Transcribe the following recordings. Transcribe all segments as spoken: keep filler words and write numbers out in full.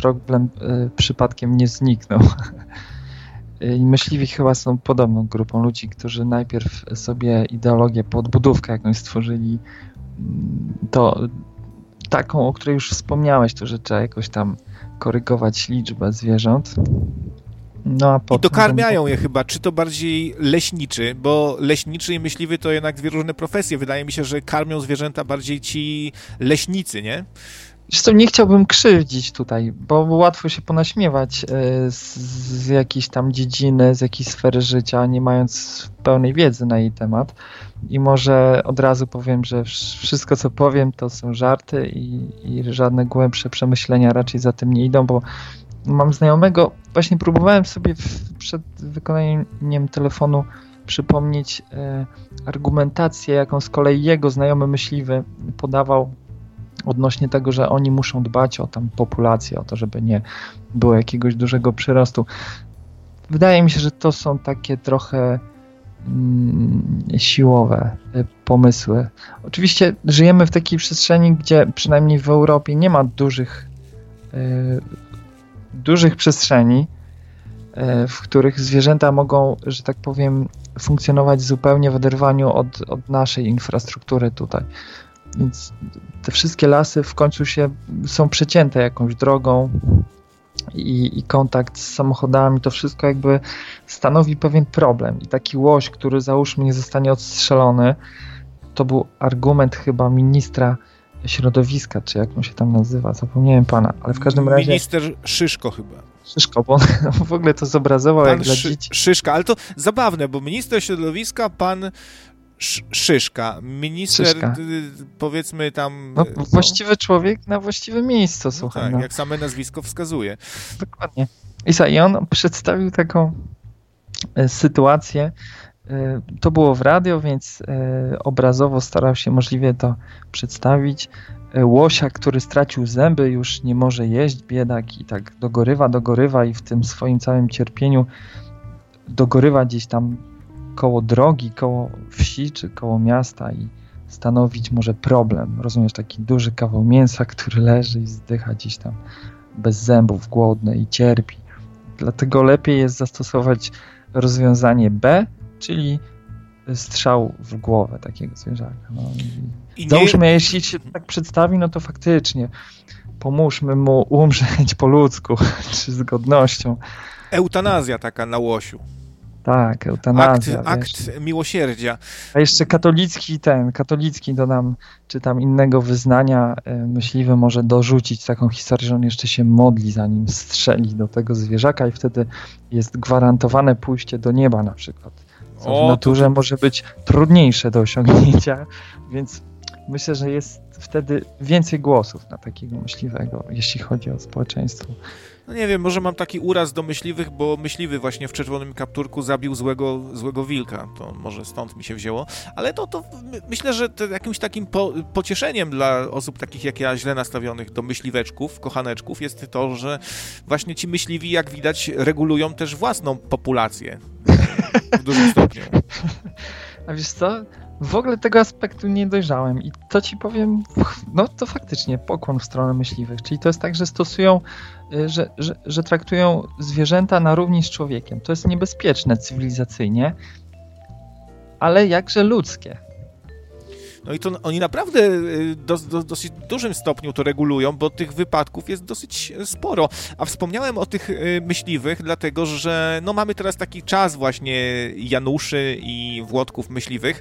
problem y, przypadkiem nie zniknął. I myśliwi chyba są podobną grupą ludzi, którzy najpierw sobie ideologię, podbudówkę jakąś stworzyli, to taką, o której już wspomniałeś, to że trzeba jakoś tam korygować liczbę zwierząt. No, a potem I dokarmiają je chyba, czy to bardziej leśniczy, bo leśniczy i myśliwy to jednak dwie różne profesje. Wydaje mi się, że karmią zwierzęta bardziej ci leśnicy, nie? Zresztą nie chciałbym krzywdzić tutaj, bo łatwo się ponaśmiewać z, z jakiejś tam dziedziny, z jakiejś sfery życia, nie mając pełnej wiedzy na jej temat. I może od razu powiem, że wszystko co powiem to są żarty i, i żadne głębsze przemyślenia raczej za tym nie idą, bo mam znajomego, właśnie próbowałem sobie w, przed wykonaniem telefonu przypomnieć e, argumentację, jaką z kolei jego znajomy myśliwy podawał odnośnie tego, że oni muszą dbać o tam populację, o to, żeby nie było jakiegoś dużego przyrostu. Wydaje mi się, że to są takie trochę mm, siłowe pomysły. Oczywiście żyjemy w takiej przestrzeni, gdzie przynajmniej w Europie nie ma dużych y, dużych przestrzeni, y, w których zwierzęta mogą, że tak powiem, funkcjonować zupełnie w oderwaniu od, od naszej infrastruktury tutaj. Więc te wszystkie lasy w końcu się są przecięte jakąś drogą i, i kontakt z samochodami, to wszystko jakby stanowi pewien problem. I taki łoś, który załóżmy nie zostanie odstrzelony, to był argument chyba ministra środowiska, czy jak on się tam nazywa, zapomniałem pana, ale w każdym razie... Minister Szyszko chyba. Szyszko, bo on w ogóle to zobrazował pan jak dla Szy- dzieci. Szyszka, ale to zabawne, bo minister środowiska, pan Sz- Szyszka, minister, Szyszka. powiedzmy tam... No, właściwy człowiek na właściwym miejscu, no słuchaj. tak, no. jak same nazwisko wskazuje. Dokładnie. I, I on przedstawił taką e, sytuację. E, to było w radio, więc e, obrazowo starał się możliwie to przedstawić. E, łosia, który stracił zęby, już nie może jeść, biedak, i tak dogorywa, dogorywa i w tym swoim całym cierpieniu dogorywa gdzieś tam koło drogi, koło wsi czy koło miasta i stanowić może problem. Rozumiesz, taki duży kawał mięsa, który leży i zdycha gdzieś tam bez zębów, głodny i cierpi. Dlatego lepiej jest zastosować rozwiązanie B, czyli strzał w głowę takiego zwierzaka. No i I załóżmy, nie... jeśli się tak przedstawi, no to faktycznie pomóżmy mu umrzeć po ludzku, czy z godnością. Eutanazja taka na łosiu. Tak, eutanazja. Akt, akt miłosierdzia. A jeszcze katolicki ten, katolicki dodam, czy tam innego wyznania myśliwy może dorzucić taką historię, że on jeszcze się modli, zanim strzeli do tego zwierzaka i wtedy jest gwarantowane pójście do nieba na przykład. Co o, w naturze to... może być trudniejsze do osiągnięcia, więc myślę, że jest wtedy więcej głosów na takiego myśliwego, jeśli chodzi o społeczeństwo. No nie wiem, może mam taki uraz do myśliwych, bo myśliwy właśnie w czerwonym kapturku zabił złego, złego wilka. To może stąd mi się wzięło. Ale to, to myślę, że to jakimś takim po, pocieszeniem dla osób takich jak ja, źle nastawionych do myśliweczków, kochaneczków, jest to, że właśnie ci myśliwi, jak widać, regulują też własną populację w dużym stopniu. A wiesz co? W ogóle tego aspektu nie dojrzałem i to ci powiem, no to faktycznie pokłon w stronę myśliwych, czyli to jest tak, że stosują, że, że, że traktują zwierzęta na równi z człowiekiem. To jest niebezpieczne cywilizacyjnie, ale jakże ludzkie. No i to oni naprawdę do, do, dosyć dużym stopniu to regulują, bo tych wypadków jest dosyć sporo. A wspomniałem o tych myśliwych, dlatego że no mamy teraz taki czas właśnie Januszy i Włodków myśliwych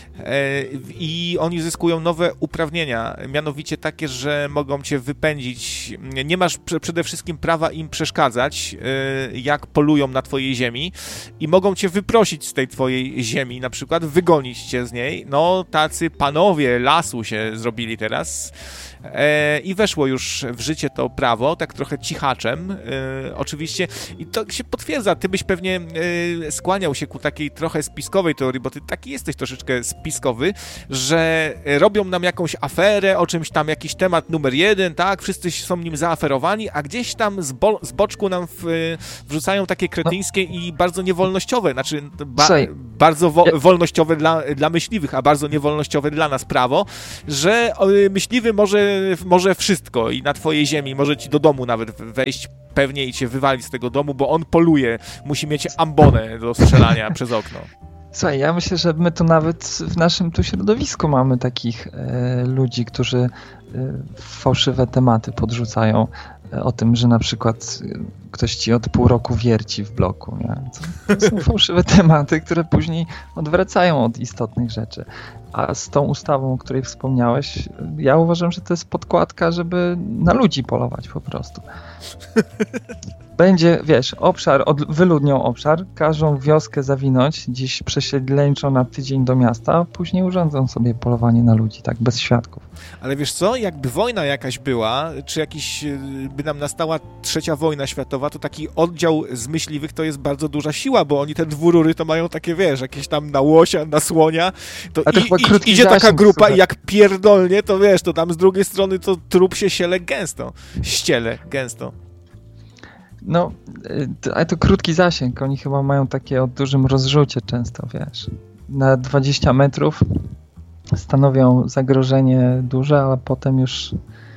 i oni zyskują nowe uprawnienia, mianowicie takie, że mogą cię wypędzić. Nie masz przede wszystkim prawa im przeszkadzać, jak polują na twojej ziemi i mogą cię wyprosić z tej twojej ziemi, na przykład wygonić cię z niej. No tacy panowie Panowie lasu się zrobili teraz e, i weszło już w życie to prawo, tak trochę cichaczem e, oczywiście i to się potwierdza, ty byś pewnie e, skłaniał się ku takiej trochę spiskowej teorii, bo ty taki jesteś troszeczkę spiskowy, że robią nam jakąś aferę, o czymś tam, jakiś temat numer jeden, tak, wszyscy są nim zaaferowani, a gdzieś tam z, bo, z boczku nam w, wrzucają takie kretyńskie no. i bardzo niewolnościowe, znaczy ba, bardzo wo, wolnościowe dla, dla myśliwych, a bardzo niewolnościowe dla nas prawo, że myśliwy może może wszystko i na twojej ziemi, może ci do domu nawet wejść pewnie i cię wywalić z tego domu, bo on poluje, musi mieć ambonę do strzelania przez okno. Słuchaj, ja myślę, że my tu nawet w naszym tu środowisku mamy takich e, ludzi, którzy e, fałszywe tematy podrzucają e, o tym, że na przykład ktoś ci od pół roku wierci w bloku. Nie? To, to są fałszywe tematy, które później odwracają od istotnych rzeczy. A z tą ustawą, o której wspomniałeś, ja uważam, że to jest podkładka, żeby na ludzi polować po prostu. Będzie, wiesz, obszar, od, wyludnią obszar, każą wioskę zawinąć, gdzieś przesiedleńczą na tydzień do miasta, a później urządzą sobie polowanie na ludzi, tak, bez świadków. Ale wiesz co, jakby wojna jakaś była, czy jakiś, by nam nastała trzecia wojna światowa, to taki oddział z myśliwych to jest bardzo duża siła, bo oni te dwurury to mają takie, wiesz, jakieś tam na łosia, na słonia, to, to i, i, idzie taka grupa słuchaj. I jak pierdolnie, to wiesz, to tam z drugiej strony to trup się siele gęsto, ściele gęsto. No, ale to krótki zasięg. Oni chyba mają takie o dużym rozrzucie często, wiesz. Na dwadzieścia metrów stanowią zagrożenie duże, ale potem już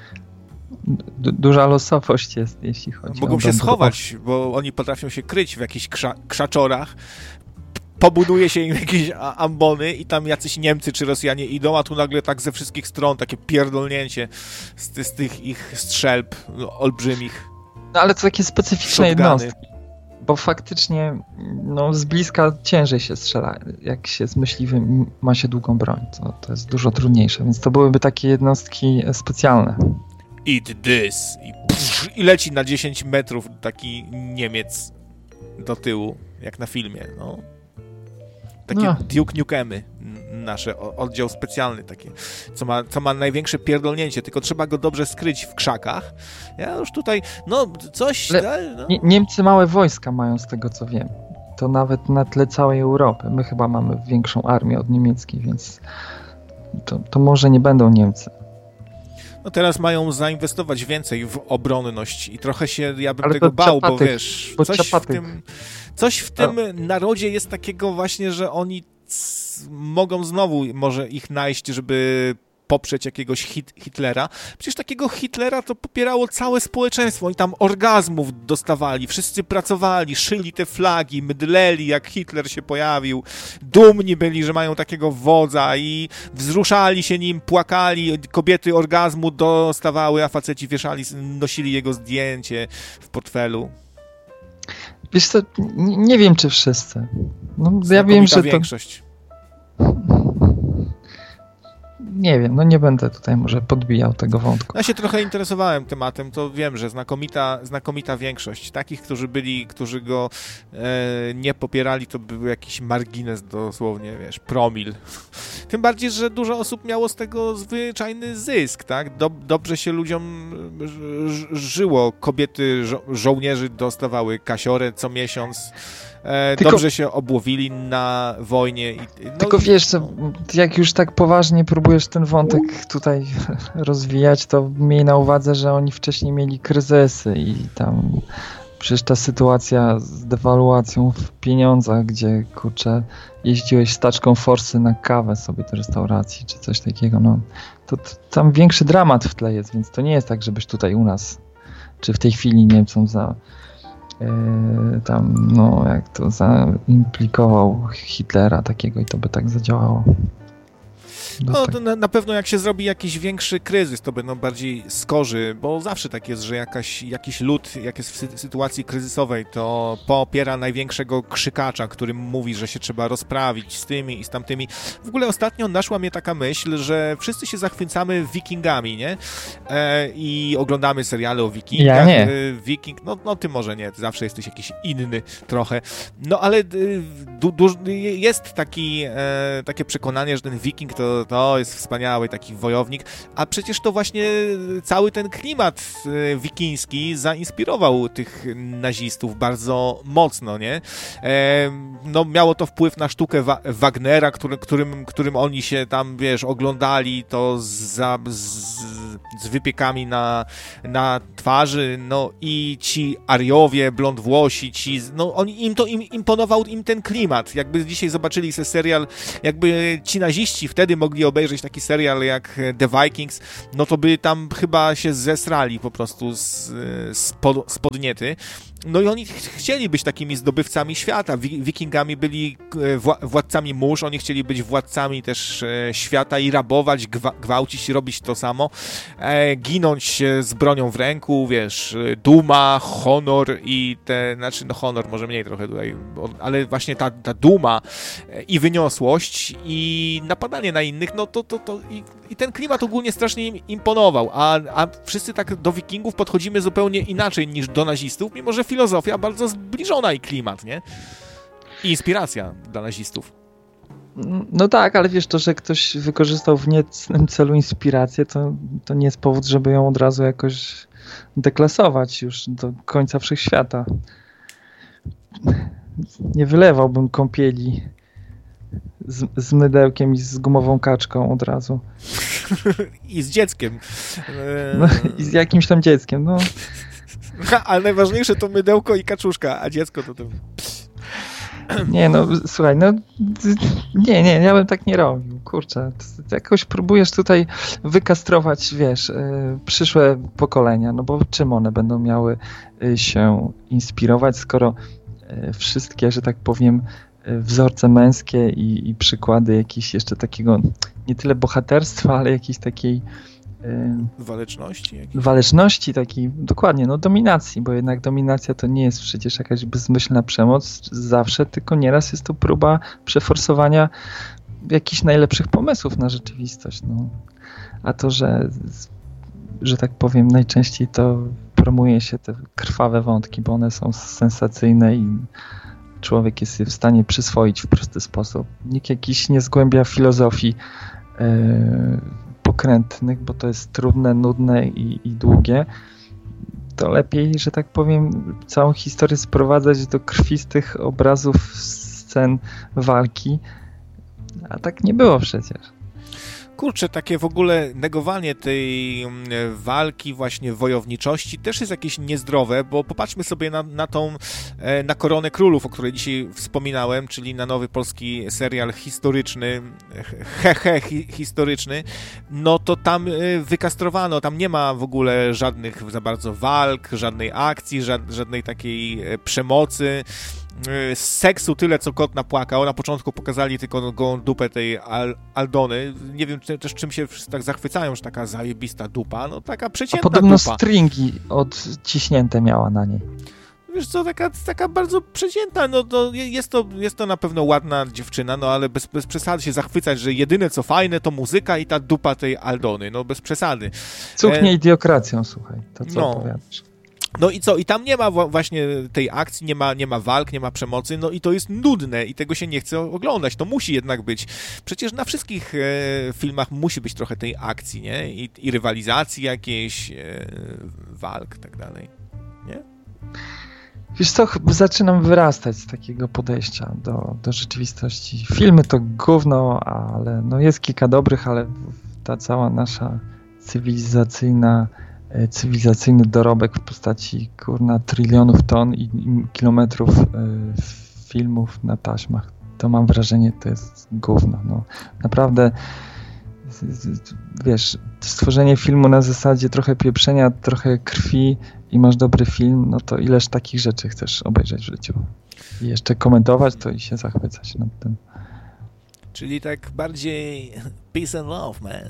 du- duża losowość jest, jeśli chodzi Mogą o... się schować, bo oni potrafią się kryć w jakichś krza- krzaczorach. Pobuduje się im jakieś ambony i tam jacyś Niemcy czy Rosjanie idą, a tu nagle tak ze wszystkich stron takie pierdolnięcie z, z tych ich strzelb no, olbrzymich. No ale to takie specyficzne jednostki, bo faktycznie no, z bliska ciężej się strzela, jak się z myśliwym ma się długą broń, to, to jest dużo trudniejsze, więc to byłyby takie jednostki specjalne. Eat this! I, pff, i leci na dziesięć metrów taki Niemiec do tyłu, jak na filmie, no. Takie no. Duke Nukemy nasze, oddział specjalny takie, co ma, co ma największe pierdolnięcie, tylko trzeba go dobrze skryć w krzakach. Ja już tutaj, no coś... No. Niemcy małe wojska mają z tego co wiem. To nawet na tle całej Europy. My chyba mamy większą armię od niemieckiej, więc to, to może nie będą Niemcy. No teraz mają zainwestować więcej w obronność i trochę się, ja bym Ale tego bał, bo wiesz, bo coś w tym, coś w tym narodzie jest takiego właśnie, że oni c- mogą znowu może ich najść, żeby poprzeć jakiegoś hit, Hitlera. Przecież takiego Hitlera to popierało całe społeczeństwo. Oni tam orgazmów dostawali, wszyscy pracowali, szyli te flagi, mydleli, jak Hitler się pojawił. Dumni byli, że mają takiego wodza i wzruszali się nim, płakali. Kobiety orgazmu dostawały, a faceci wieszali, nosili jego zdjęcie w portfelu. Wiesz co, nie, nie wiem, czy wszyscy. No, ja wiem, że to... większość. Nie wiem, no nie będę tutaj może podbijał tego wątku. Ja się trochę interesowałem tematem, to wiem, że znakomita, znakomita większość takich, którzy byli, którzy go e, nie popierali, to był jakiś margines dosłownie, wiesz, promil. Tym bardziej, że dużo osób miało z tego zwyczajny zysk, tak? Dob- dobrze się ludziom ż- żyło. Kobiety, żo- żołnierzy dostawały kasiorę co miesiąc. E, Tylko, dobrze się obłowili na wojnie. I, no tylko i, wiesz, co, jak już tak poważnie próbujesz ten wątek tutaj rozwijać, to miej na uwadze, że oni wcześniej mieli kryzysy i tam przecież ta sytuacja z dewaluacją w pieniądzach, gdzie kurczę jeździłeś z taczką forsy na kawę sobie do restauracji czy coś takiego, no to, to tam większy dramat w tle jest, więc to nie jest tak, żebyś tutaj u nas czy w tej chwili Niemcom za Yy, tam, no, jak to zaimplikował Hitlera takiego i to by tak zadziałało. No, no to na, na pewno jak się zrobi jakiś większy kryzys, to będą bardziej skorzy, bo zawsze tak jest, że jakaś, jakiś lud, jak jest w sy- sytuacji kryzysowej, to popiera największego krzykacza, który mówi, że się trzeba rozprawić z tymi i z tamtymi. W ogóle ostatnio naszła mnie taka myśl, że wszyscy się zachwycamy wikingami, nie? E, I oglądamy seriale o wikingach. Ja nie. Wiking, no, no ty może nie, ty zawsze jesteś jakiś inny trochę. No ale du, du, jest taki, e, takie przekonanie, że ten wiking to to jest wspaniały taki wojownik, a przecież to właśnie cały ten klimat wikiński zainspirował tych nazistów bardzo mocno, nie? E, no miało to wpływ na sztukę Wa- Wagnera, który, którym, którym oni się tam, wiesz, oglądali to za, z, z wypiekami na, na twarzy, no i ci Ariowie, blondwłosi, ci, no oni, im to im, imponował im ten klimat. Jakby dzisiaj zobaczyli sobie serial, jakby ci naziści wtedy mogli mogli obejrzeć taki serial jak The Vikings, no to by tam chyba się zesrali po prostu z, z, pod, z podniety. No i oni chcieli być takimi zdobywcami świata. Wikingami byli władcami mórz, oni chcieli być władcami też świata i rabować, gwałcić, robić to samo. Ginąć z bronią w ręku, wiesz, duma, honor i te, znaczy no honor może mniej trochę tutaj, ale właśnie ta, ta duma i wyniosłość i napadanie na innych, no to, to, to i, i ten klimat ogólnie strasznie im imponował, a, a wszyscy tak do Wikingów podchodzimy zupełnie inaczej niż do nazistów, mimo że filozofia bardzo zbliżona i klimat, nie? I inspiracja dla nazistów. No tak, ale wiesz, to, że ktoś wykorzystał w niecnym celu inspirację, to, to nie jest powód, żeby ją od razu jakoś deklasować już do końca wszechświata. Nie wylewałbym kąpieli z, z mydełkiem i z gumową kaczką od razu. I z dzieckiem. No, i z jakimś tam dzieckiem, no. Ha, ale najważniejsze to mydełko i kaczuszka, a dziecko to to... Nie, no słuchaj, no nie, nie, ja bym tak nie robił, kurczę. Jakoś próbujesz tutaj wykastrować, wiesz, yy, przyszłe pokolenia, no bo czym one będą miały yy, się inspirować, skoro yy, wszystkie, że tak powiem, yy, wzorce męskie i, i przykłady jakieś jeszcze takiego, nie tyle bohaterstwa, ale jakiejś takiej waleczności? Jakiej? Waleczności takiej, dokładnie, no dominacji, bo jednak dominacja to nie jest przecież jakaś bezmyślna przemoc zawsze, tylko nieraz jest to próba przeforsowania jakichś najlepszych pomysłów na rzeczywistość. No. A to, że, że tak powiem, najczęściej to promuje się te krwawe wątki, bo one są sensacyjne i człowiek jest je w stanie przyswoić w prosty sposób. Nikt jakiś nie zgłębia filozofii yy, pokrętnych, bo to jest trudne, nudne i, i długie, to lepiej, że tak powiem, całą historię sprowadzać do krwistych obrazów scen walki, a tak nie było przecież. Kurczę, takie w ogóle negowanie tej walki, właśnie wojowniczości też jest jakieś niezdrowe, bo popatrzmy sobie na, na tą, na Koronę Królów, o której dzisiaj wspominałem, czyli na nowy polski serial historyczny, hehe hi, historyczny, no to tam wykastrowano, tam nie ma w ogóle żadnych za bardzo walk, żadnej akcji, żadnej takiej przemocy, z seksu tyle, co kot napłakał. Na początku pokazali tylko gołą dupę tej Al- Aldony. Nie wiem też, czym się wszyscy tak zachwycają, że taka zajebista dupa. No taka przeciętna dupa. A podobno stringi odciśnięte miała na niej. Wiesz co, taka, taka bardzo przeciętna, no to jest to, jest to na pewno ładna dziewczyna, no ale bez, bez przesady się zachwycać, że jedyne co fajne to muzyka i ta dupa tej Aldony. No bez przesady. Cuchnie e... idiokracją, słuchaj, to co no. opowiadasz. No i co? I tam nie ma właśnie tej akcji, nie ma, nie ma walk, nie ma przemocy, no i to jest nudne i tego się nie chce oglądać. To musi jednak być. Przecież na wszystkich e, filmach musi być trochę tej akcji, nie? I, i rywalizacji jakiejś, e, walk i tak dalej, nie? Wiesz co, zaczynam wyrastać z takiego podejścia do, do rzeczywistości. Filmy to gówno, ale no jest kilka dobrych, ale ta cała nasza cywilizacyjna cywilizacyjny dorobek w postaci kurna trylionów ton i, i kilometrów y, filmów na taśmach. To mam wrażenie, to jest gówno. No. Naprawdę wiesz, stworzenie filmu na zasadzie trochę pieprzenia, trochę krwi i masz dobry film, no to ileż takich rzeczy chcesz obejrzeć w życiu. I jeszcze komentować to i się zachwycać nad tym. Czyli tak bardziej peace and love, man.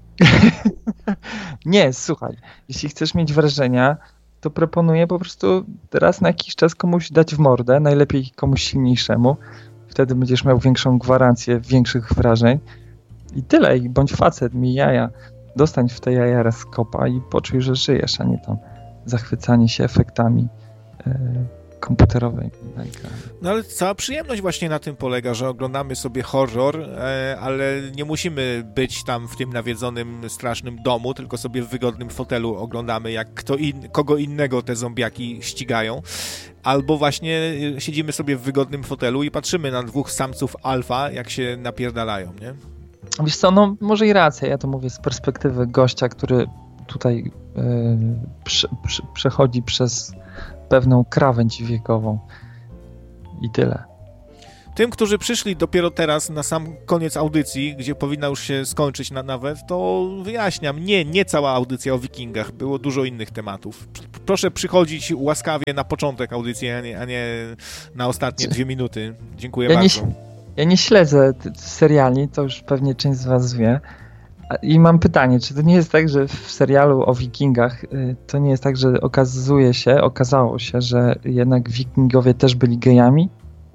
Nie, słuchaj, jeśli chcesz mieć wrażenia, to proponuję po prostu raz na jakiś czas komuś dać w mordę, najlepiej komuś silniejszemu, wtedy będziesz miał większą gwarancję większych wrażeń i tyle, i bądź facet, miej jaja, dostań w te jaja raz kopa i poczuj, że żyjesz, a nie tam zachwycanie się efektami yy, komputerowej na ekranie. No ale cała przyjemność właśnie na tym polega, że oglądamy sobie horror, e, ale nie musimy być tam w tym nawiedzonym, strasznym domu, tylko sobie w wygodnym fotelu oglądamy, jak kto in, kogo innego te zombiaki ścigają. Albo właśnie siedzimy sobie w wygodnym fotelu i patrzymy na dwóch samców alfa, jak się napierdalają, nie? Wiesz co, no może i racja, ja to mówię z perspektywy gościa, który tutaj yy, prze, prze, przechodzi przez pewną krawędź wiekową i tyle. Tym, którzy przyszli dopiero teraz na sam koniec audycji, gdzie powinna już się skończyć na, nawet, to wyjaśniam, nie, nie cała audycja o Wikingach, było dużo innych tematów. Proszę przychodzić łaskawie na początek audycji, a nie, a nie na ostatnie dwie minuty. Dziękuję ja bardzo. Nie, ja nie śledzę seriali, to już pewnie część z was wie. I mam pytanie, czy to nie jest tak, że w serialu o Wikingach to nie jest tak, że okazuje się, okazało się, że jednak Wikingowie też byli gejami?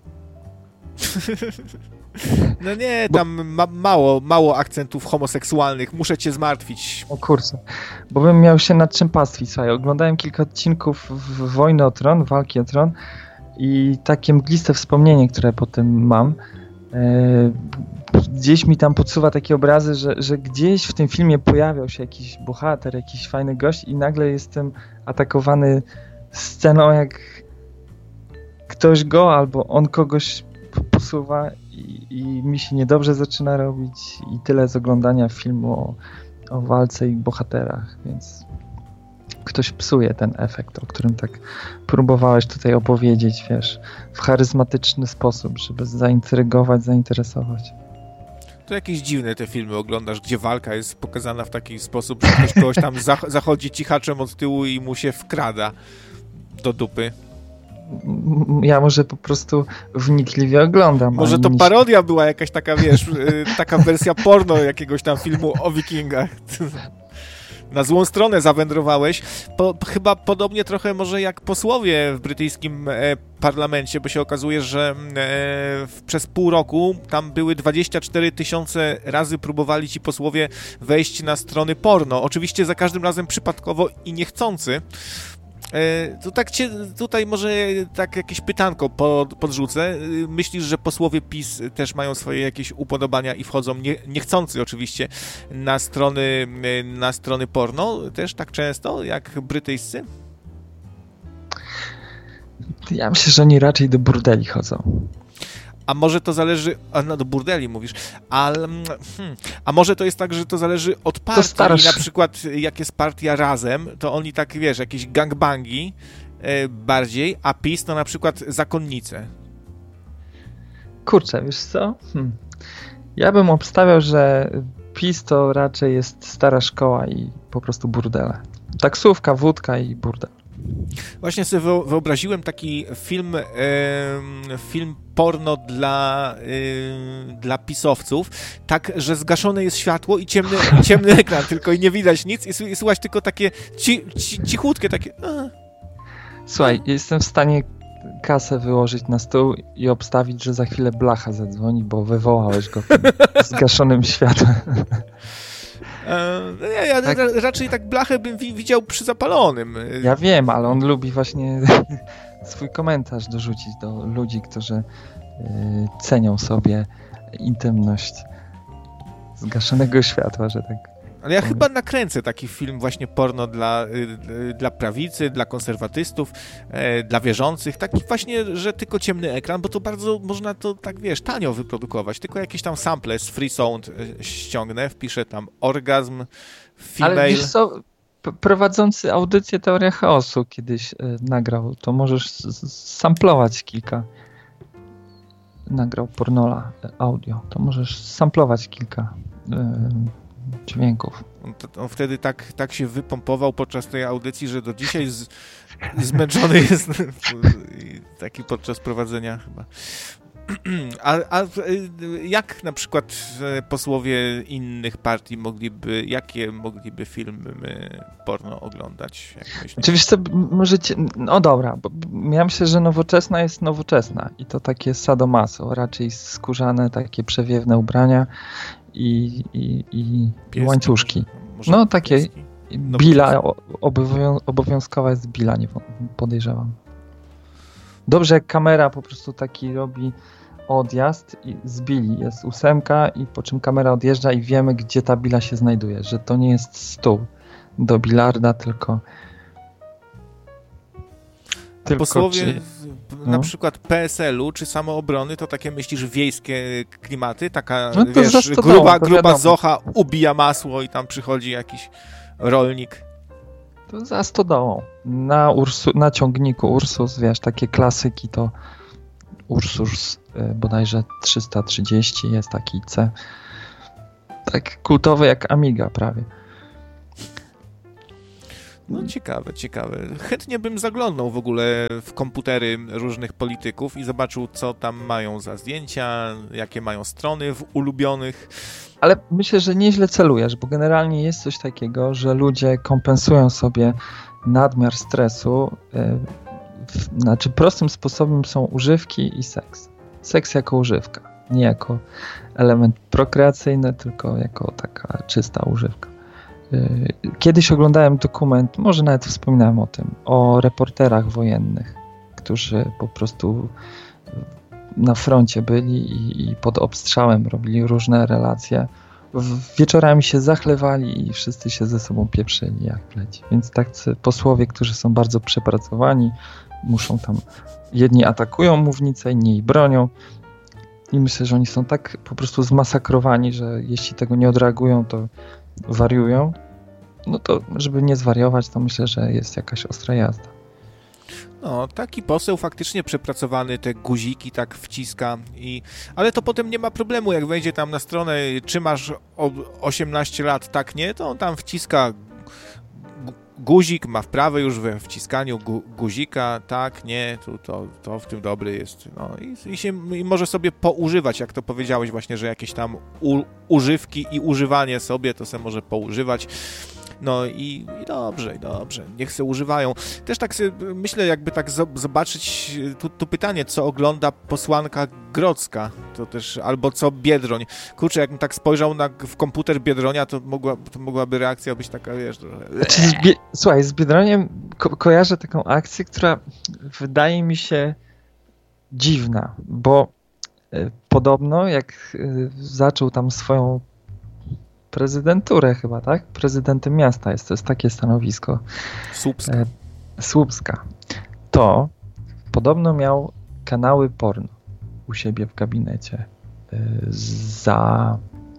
No nie, tam ma, mało, mało akcentów homoseksualnych, muszę cię zmartwić. O kurczę, bo bym miał się nad czym pastwić. Słuchaj, oglądałem kilka odcinków w Wojny o Tron, Walki o Tron i takie mgliste wspomnienie, które potem mam, e, gdzieś mi tam podsuwa takie obrazy, że, że gdzieś w tym filmie pojawiał się jakiś bohater, jakiś fajny gość i nagle jestem atakowany sceną, jak ktoś go albo on kogoś posuwa i, i mi się niedobrze zaczyna robić i tyle z oglądania filmu o, o walce i bohaterach, więc ktoś psuje ten efekt, o którym tak próbowałeś tutaj opowiedzieć, wiesz, w charyzmatyczny sposób, żeby zaintrygować, zainteresować. To jakieś dziwne te filmy oglądasz, gdzie walka jest pokazana w taki sposób, że ktoś kogoś tam zach- zachodzi cichaczem od tyłu i mu się wkrada do dupy. Ja może po prostu wnikliwie oglądam. Może to parodia była jakaś taka, wiesz, taka wersja porno jakiegoś tam filmu o Wikingach. Na złą stronę zawędrowałeś. Po, chyba podobnie trochę może jak posłowie w brytyjskim e, parlamencie, bo się okazuje, że e, w, przez pół roku tam były dwadzieścia cztery tysiące razy próbowali ci posłowie wejść na strony porno. Oczywiście za każdym razem przypadkowo i niechcący. To tak cię, tutaj może tak jakieś pytanko pod, podrzucę. Myślisz, że posłowie PiS też mają swoje jakieś upodobania i wchodzą nie, niechcący oczywiście na strony, na strony porno też tak często jak brytyjscy? Ja myślę, że oni raczej do burdeli chodzą. A może to zależy... A no do burdeli mówisz. A, hmm, a może to jest tak, że to zależy od partii. I na przykład jak jest partia Razem, to oni tak, wiesz, jakieś gangbangi e, bardziej, a PiS to na przykład zakonnice. Kurczę, wiesz co? Hmm. Ja bym obstawiał, że PiS to raczej jest stara szkoła i po prostu burdele. Taksówka, wódka i burdel. Właśnie sobie wyobraziłem taki film, e, film porno dla, e, dla pisowców, tak, że zgaszone jest światło i ciemny, ciemny ekran, tylko i nie widać nic i, i słuchać tylko takie ci, ci, cichutkie takie... A. Słuchaj, jestem w stanie kasę wyłożyć na stół i obstawić, że za chwilę Blacha zadzwoni, bo wywołałeś go tym zgaszonym światłem. Ja, ja tak. ra- raczej tak Blachę bym wi- widział przy zapalonym. Ja wiem, ale on lubi właśnie swój komentarz dorzucić do ludzi, którzy y, cenią sobie intymność zgaszonego światła, że tak. Ale ja chyba nakręcę taki film właśnie porno dla, y, dla prawicy, dla konserwatystów, y, dla wierzących. Taki właśnie, że tylko ciemny ekran, bo to bardzo można to tak, wiesz, tanio wyprodukować. Tylko jakieś tam sample z Free Sound y, ściągnę, wpiszę tam orgazm, female. Ale wiesz co, p- prowadzący audycję Teoria Chaosu kiedyś y, nagrał, to możesz s- samplować kilka. Nagrał pornola y, audio, to możesz samplować kilka y, dźwięków. On, to, on wtedy tak, tak się wypompował podczas tej audycji, że do dzisiaj z, zmęczony jest taki podczas prowadzenia chyba. A, a jak na przykład posłowie innych partii mogliby, jakie mogliby filmy porno oglądać? Oczywiście możecie, no dobra, bo ja myślę, że nowoczesna jest nowoczesna i to takie sadomaso, raczej skórzane takie przewiewne ubrania i, i, i pieski, łańcuszki. może no takie pieski. bila, obowią, obowiązkowa jest bila, nie podejrzewam. Dobrze jak kamera po prostu taki robi odjazd i z bili jest ósemka i po czym kamera odjeżdża i wiemy, gdzie ta bila się znajduje, że to nie jest stół do bilarda, tylko tylko posłowie czy, na no. przykład P S L-u czy Samoobrony to takie myślisz wiejskie klimaty, taka no wiesz, gruba, gruba zocha ubija masło i tam przychodzi jakiś rolnik. To za stodołą. Na, Ursu, na ciągniku Ursus, wiesz, takie klasyki to Ursus bodajże trzysta trzydzieści, jest taki C. Tak kultowy jak Amiga prawie. No ciekawe, ciekawe. Chętnie bym zaglądał w ogóle w komputery różnych polityków i zobaczył, co tam mają za zdjęcia, jakie mają strony w ulubionych. Ale myślę, że nieźle celujesz, bo generalnie jest coś takiego, że ludzie kompensują sobie nadmiar stresu. Yy, znaczy prostym sposobem są używki i seks. Seks jako używka, nie jako element prokreacyjny, tylko jako taka czysta używka. Kiedyś oglądałem dokument, może nawet wspominałem o tym, o reporterach wojennych, którzy po prostu na froncie byli i, i pod obstrzałem robili różne relacje. Wieczorami się zachlewali i wszyscy się ze sobą pieprzyli jak pleć. Więc tacy posłowie, którzy są bardzo przepracowani, muszą tam, jedni atakują mównicę, inni jej bronią. I myślę, że oni są tak po prostu zmasakrowani, że jeśli tego nie odreagują, to wariują. No to, żeby nie zwariować, to myślę, że jest jakaś ostra jazda. No, taki poseł faktycznie przepracowany, te guziki tak wciska, i, ale to potem nie ma problemu, jak wejdzie tam na stronę, czy masz osiemnaście lat, tak nie, to on tam wciska guzik, ma wprawę już we wciskaniu gu, guzika, tak, nie, to, to, to w tym dobry jest, no i, i, się, i może sobie poużywać, jak to powiedziałeś właśnie, że jakieś tam u, używki i używanie sobie, to sobie może poużywać. No i, i dobrze, i dobrze, niech se używają. Też tak sobie myślę, jakby tak zobaczyć tu, tu pytanie, co ogląda posłanka Grodzka, to też, albo co Biedroń. Kurczę, jakbym tak spojrzał na, w komputer Biedronia, to, mogła, to mogłaby reakcja być taka, wiesz... Znaczy, z Bie- Słuchaj, z Biedroniem ko- kojarzę taką akcję, która wydaje mi się dziwna, bo y, podobno jak y, zaczął tam swoją prezydenturę chyba, tak? Prezydentem miasta jest, to jest takie stanowisko. Słupska. E, Słupska. To podobno miał kanały porno u siebie w gabinecie. E, za...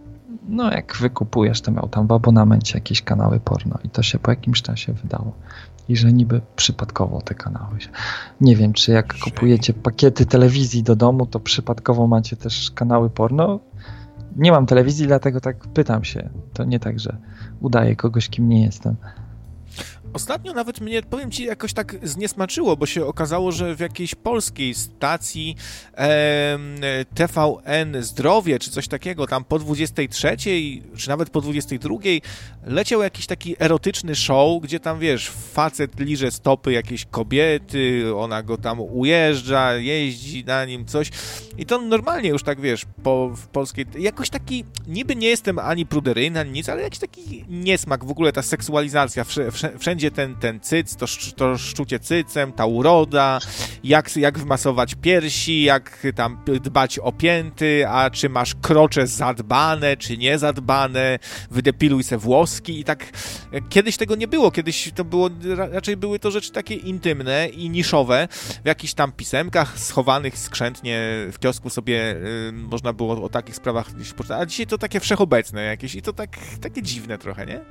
No jak wykupujesz, to miał tam w abonamencie jakieś kanały porno i to się po jakimś czasie wydało. I że niby przypadkowo te kanały. Nie wiem, czy jak kupujecie pakiety telewizji do domu, to przypadkowo macie też kanały porno. Nie mam telewizji, dlatego tak pytam się. To nie tak, że udaję kogoś, kim nie jestem. Ostatnio nawet mnie, powiem ci, jakoś tak zniesmaczyło, bo się okazało, że w jakiejś polskiej stacji e, T V N Zdrowie, czy coś takiego, tam po dwudziestej trzeciej, czy nawet po dwudziestej drugiej leciał jakiś taki erotyczny show, gdzie tam, wiesz, facet liże stopy jakiejś kobiety, ona go tam ujeżdża, jeździ na nim, coś. I to normalnie już tak, wiesz, po, w polskiej... Jakoś taki, niby nie jestem ani pruderyjny, ani nic, ale jakiś taki niesmak, w ogóle ta seksualizacja, wszędzie ten, ten cyc, to, to szczucie cycem, ta uroda, jak, jak wymasować piersi, jak tam dbać o pięty, a czy masz krocze zadbane, czy nie zadbane, wydepiluj se włoski i tak. Kiedyś tego nie było, kiedyś to było, raczej były to rzeczy takie intymne i niszowe, w jakichś tam pisemkach schowanych skrzętnie w kiosku sobie y, można było o takich sprawach poczytać, a dzisiaj to takie wszechobecne jakieś i to tak, takie dziwne trochę, nie?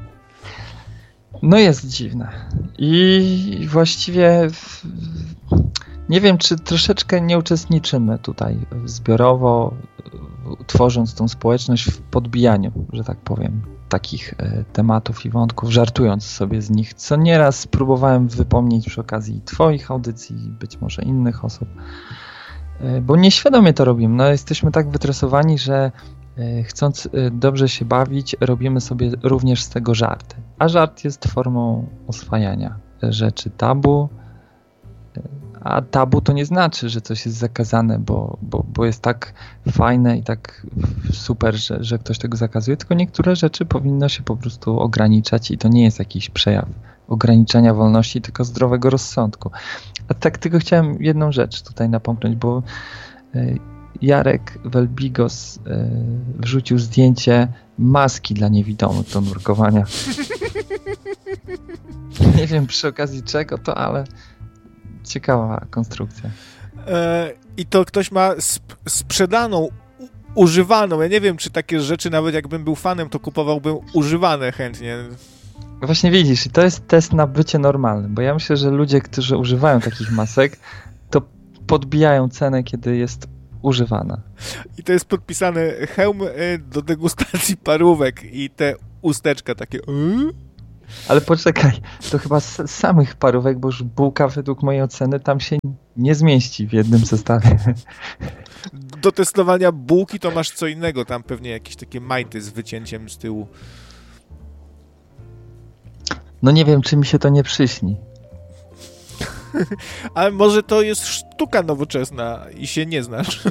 No jest dziwne. I właściwie nie wiem, czy troszeczkę nie uczestniczymy tutaj zbiorowo, tworząc tą społeczność w podbijaniu, że tak powiem, takich tematów i wątków, żartując sobie z nich, co nieraz próbowałem wypomnieć przy okazji twoich audycji, być może innych osób, bo nieświadomie to robimy. No, jesteśmy tak wytresowani, że chcąc dobrze się bawić, robimy sobie również z tego żarty. A żart jest formą oswajania rzeczy tabu, a tabu to nie znaczy, że coś jest zakazane, bo, bo, bo jest tak fajne i tak super, że, że ktoś tego zakazuje, tylko niektóre rzeczy powinno się po prostu ograniczać i to nie jest jakiś przejaw ograniczenia wolności, tylko zdrowego rozsądku. A tak tylko chciałem jedną rzecz tutaj napomknąć, bo Jarek Welbigos y, wrzucił zdjęcie maski dla niewidomych do nurkowania. Nie wiem przy okazji czego to, ale ciekawa konstrukcja. E, I to ktoś ma sp- sprzedaną, u- używaną. Ja nie wiem, czy takie rzeczy, nawet jakbym był fanem, to kupowałbym używane chętnie. Właśnie widzisz, i to jest test na bycie normalnym, bo ja myślę, że ludzie, którzy używają takich masek, to podbijają cenę, kiedy jest używana. I to jest podpisane hełm do degustacji parówek i te usteczka takie... Ale poczekaj, to chyba z samych parówek, bo już bułka według mojej oceny tam się nie zmieści w jednym zestawie. Do testowania bułki to masz co innego, tam pewnie jakieś takie majty z wycięciem z tyłu. No nie wiem, czy mi się to nie przyśni. Ale może to jest sztuka nowoczesna i się nie znasz.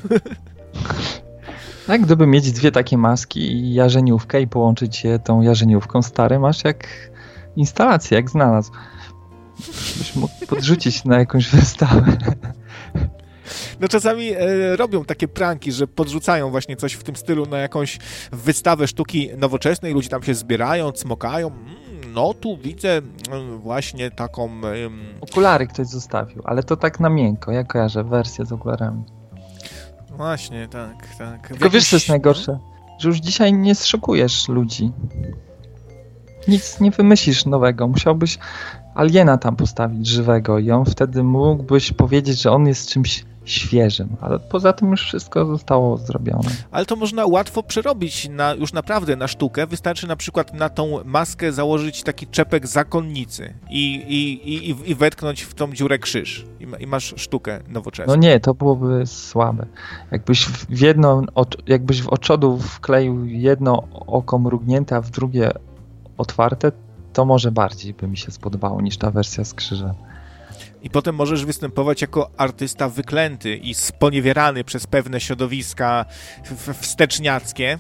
Tak, gdyby mieć dwie takie maski i jarzeniówkę i połączyć je tą jarzeniówką, stary, masz jak instalację, jak znalazł. Byś mógł podrzucić na jakąś wystawę. No czasami e, robią takie pranki, że podrzucają właśnie coś w tym stylu na jakąś wystawę sztuki nowoczesnej, ludzie tam się zbierają, cmokają. Mm, no tu widzę mm, właśnie taką... Ym... Okulary ktoś zostawił, ale to tak na miękko, ja kojarzę wersję z okularami. Właśnie, tak, tak. Tylko jakiś... wiesz, co jest najgorsze? Że już dzisiaj nie zszokujesz ludzi. Nic nie wymyślisz nowego. Musiałbyś aliena tam postawić żywego i on wtedy mógłbyś powiedzieć, że on jest czymś świeżym, ale poza tym już wszystko zostało zrobione. Ale to można łatwo przerobić na, już naprawdę na sztukę. Wystarczy na przykład na tą maskę założyć taki czepek zakonnicy i, i, i, i wetknąć w tą dziurę krzyż. I, i masz sztukę nowoczesną. No nie, to byłoby słabe. Jakbyś w jedno, jakbyś w oczodu wkleił jedno oko mrugnięte, a w drugie otwarte, to może bardziej by mi się spodobało niż ta wersja z krzyżem. I potem możesz występować jako artysta wyklęty i sponiewierany przez pewne środowiska wsteczniackie.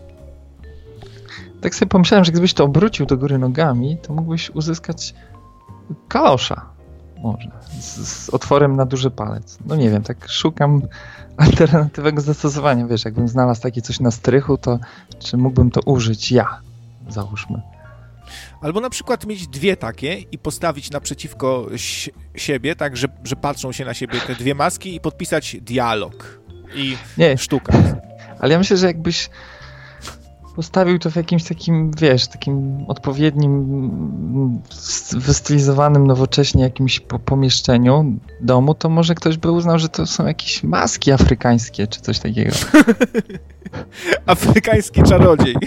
Tak sobie pomyślałem, że gdybyś to obrócił do góry nogami, to mógłbyś uzyskać kalosza. Może. Z, z otworem na duży palec. No nie wiem, tak szukam alternatywnego zastosowania. Wiesz, jakbym znalazł takie coś na strychu, to czy mógłbym to użyć ja? Załóżmy. Albo na przykład mieć dwie takie i postawić naprzeciwko si- siebie, tak, że, że patrzą się na siebie te dwie maski i podpisać dialog i nie, sztuka. Ale ja myślę, że jakbyś postawił to w jakimś takim, wiesz, takim odpowiednim, wystylizowanym nowocześnie jakimś po- pomieszczeniu domu, to może ktoś by uznał, że to są jakieś maski afrykańskie, czy coś takiego. Afrykański czarodziej.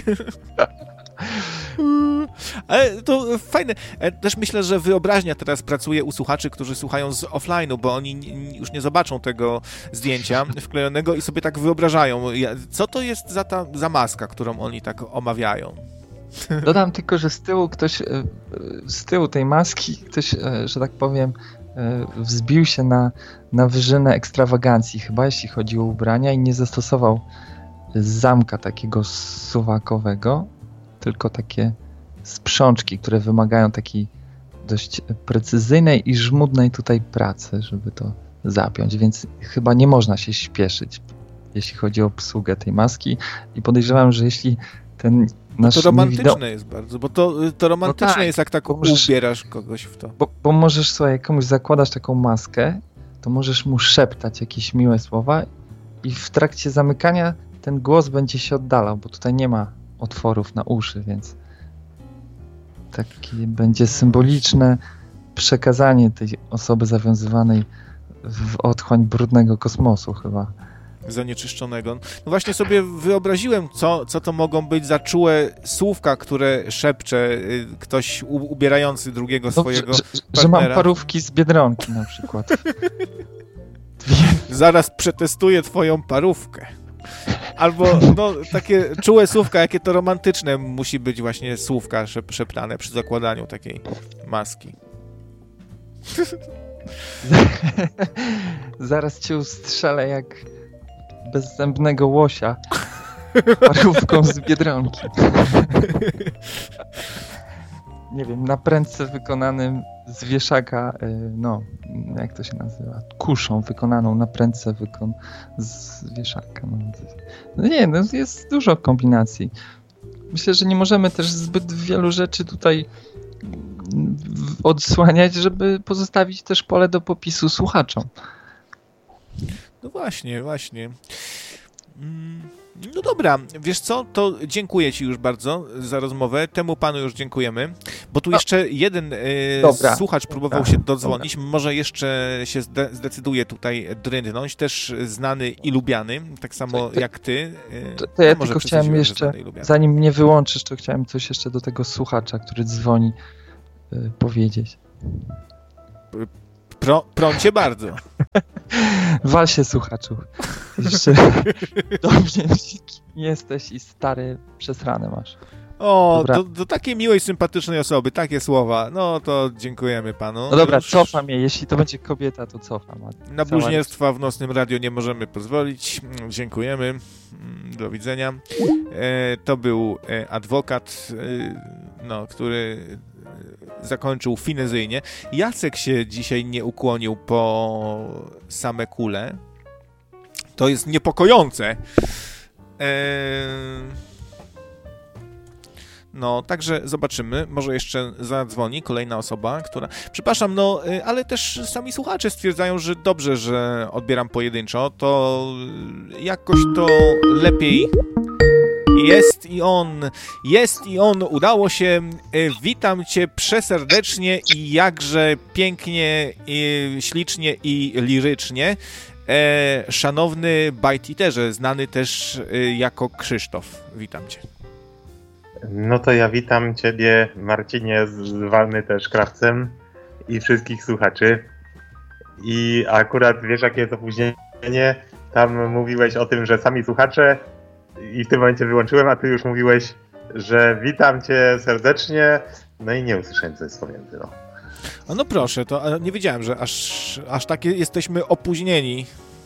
Ale to fajne. Też myślę, że wyobraźnia teraz pracuje u słuchaczy, którzy słuchają z offline'u, bo oni już nie zobaczą tego zdjęcia wklejonego i sobie tak wyobrażają, co to jest za ta za maska, którą oni tak omawiają. Dodam tylko, że z tyłu ktoś, z tyłu tej maski ktoś, że tak powiem, wzbił się na, na wyżynę ekstrawagancji, chyba jeśli chodzi o ubrania, i nie zastosował zamka takiego suwakowego, tylko takie sprzączki, które wymagają takiej dość precyzyjnej i żmudnej tutaj pracy, żeby to zapiąć, więc chyba nie można się śpieszyć, jeśli chodzi o obsługę tej maski, i podejrzewam, że jeśli ten nasz... No to romantyczne niewidom... jest bardzo, bo to, to romantyczne no tak, jest, jak tak możesz, ubierasz kogoś w to. Bo, bo możesz, słuchaj, komuś zakładasz taką maskę, to możesz mu szeptać jakieś miłe słowa i w trakcie zamykania ten głos będzie się oddalał, bo tutaj nie ma otworów na uszy, więc takie będzie symboliczne przekazanie tej osoby zawiązywanej w otchłań brudnego kosmosu chyba. Zanieczyszczonego. No właśnie sobie wyobraziłem, co, co to mogą być za czułe słówka, które szepcze ktoś ubierający drugiego no, swojego że, partnera. Że mam parówki z Biedronki na przykład. Zaraz przetestuję twoją parówkę. Albo no, takie czułe słówka, jakie to romantyczne musi być właśnie słówka szep- szeptane przy zakładaniu takiej maski. Zaraz cię ustrzelę jak bezzębnego łosia parówką z Biedronki. Nie wiem, na prędce wykonanym z wieszaka, no, jak to się nazywa, kuszą wykonaną na prędce wykon z wieszaka. No, no nie, no jest dużo kombinacji. Myślę, że nie możemy też zbyt wielu rzeczy tutaj odsłaniać, żeby pozostawić też pole do popisu słuchaczom. No właśnie, właśnie. No dobra, wiesz co, to dziękuję ci już bardzo za rozmowę, temu panu już dziękujemy, bo tu jeszcze jeden e, słuchacz próbował dobra, się dodzwonić, dobra. Może jeszcze się zde- zdecyduje tutaj drynąć, też znany i lubiany, tak samo to, jak ty. E, to, to ja no, tylko chciałem jeszcze, zanim mnie wyłączysz, to chciałem coś jeszcze do tego słuchacza, który dzwoni, e, powiedzieć. Pro, prącie bardzo. Wal się, słuchaczu. Jeszcze dobrze jesteś i stary przesrane masz. O, do, do takiej miłej, sympatycznej osoby, takie słowa. No to dziękujemy panu. No dobra, Już... cofam je. Jeśli to będzie kobieta, to cofam. Na bluźnierstwa w Nocnym Radio nie możemy pozwolić. Dziękujemy. Do widzenia. E, to był adwokat, e, no, który zakończył finezyjnie. Jacek się dzisiaj nie ukłonił po same kule. To jest niepokojące. Eee... No, także zobaczymy. Może jeszcze zadzwoni kolejna osoba, która... Przepraszam, no, ale też sami słuchacze stwierdzają, że dobrze, że odbieram pojedynczo. To jakoś to lepiej... Jest i on, jest i on, udało się. Witam cię przeserdecznie i jakże pięknie, i ślicznie i lirycznie. E, szanowny bajtiterze, znany też jako Krzysztof. Witam cię. No to ja witam ciebie, Marcinie, zwany też Krawcem i wszystkich słuchaczy. I akurat wiesz, jakie jest opóźnienie? Tam mówiłeś o tym, że sami słuchacze i w tym momencie wyłączyłem, a ty już mówiłeś, że witam cię serdecznie, no i nie usłyszałem, co jest pomiędzy. No, o, no proszę, to nie wiedziałem, że aż, aż takie jesteśmy opóźnieni.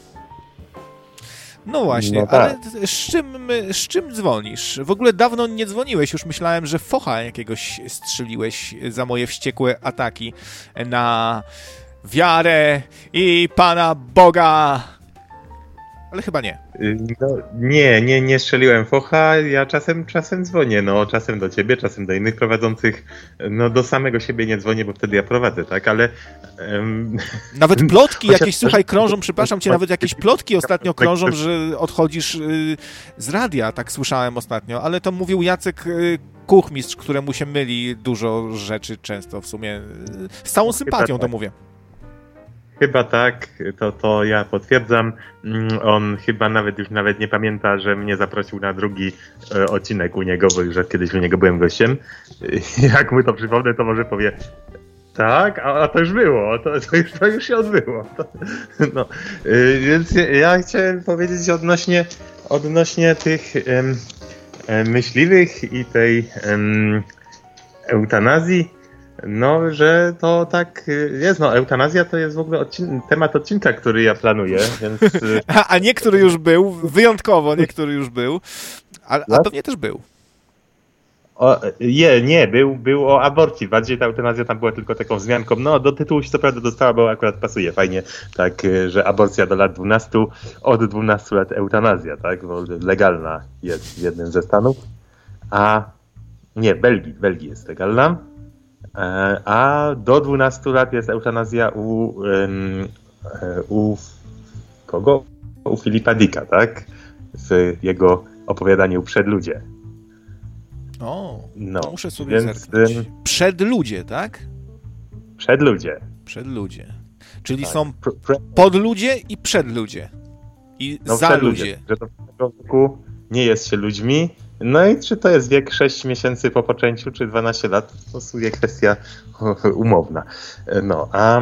No właśnie, no tak. Ale z czym, z czym dzwonisz? W ogóle dawno nie dzwoniłeś, już myślałem, że focha jakiegoś strzeliłeś za moje wściekłe ataki na wiarę i Pana Boga. Ale chyba nie. No, nie, nie, nie strzeliłem focha, ja czasem, czasem dzwonię, no czasem do ciebie, czasem do innych prowadzących, no do samego siebie nie dzwonię, bo wtedy ja prowadzę, tak, ale... Um... Nawet plotki jakieś, Chociaż... słuchaj, krążą, przepraszam cię, nawet jakieś plotki ostatnio krążą, że odchodzisz y, z radia, tak słyszałem ostatnio, ale to mówił Jacek y, Kuchmistrz, któremu się myli dużo rzeczy często w sumie, y, z całą sympatią to mówię. Chyba tak, to, to ja potwierdzam. On chyba nawet już nawet nie pamięta, że mnie zaprosił na drugi e, odcinek u niego, bo już kiedyś u niego byłem gościem. Jak mu to przypomnę, to może powie, tak, a, a to już było, to, to, już, to już się odbyło. To, no. e, więc ja chciałem powiedzieć odnośnie, odnośnie tych em, em, myśliwych i tej em, eutanazji. No, że to tak jest, no, eutanazja to jest w ogóle odcin- temat odcinka, który ja planuję, więc... A, a niektóry już był, wyjątkowo niektóry już był, a, a pewnie też był. O, nie, nie, był, był o aborcji, bardziej ta eutanazja tam była tylko taką wzmianką, no do tytułu się co prawda dostała, bo akurat pasuje fajnie, tak, że aborcja do lat dwunastu, od dwunastu lat eutanazja, tak, bo legalna jest w jednym ze stanów, a nie, w Belgii, w Belgii jest legalna. A do dwunastu lat jest eutanazja u, um, u kogo? U Filipa Dicka, tak? W jego opowiadaniu Przedludzie. O, no, muszę sobie więc, zerknąć. Przedludzie, tak? Przedludzie. Przedludzie. Czyli tak. są podludzie i przedludzie. I no, za ludzie. Że to w początku nie jest się ludźmi. No i czy to jest wiek sześć miesięcy po poczęciu, czy dwanaście lat, to po prostu jest kwestia umowna. No, a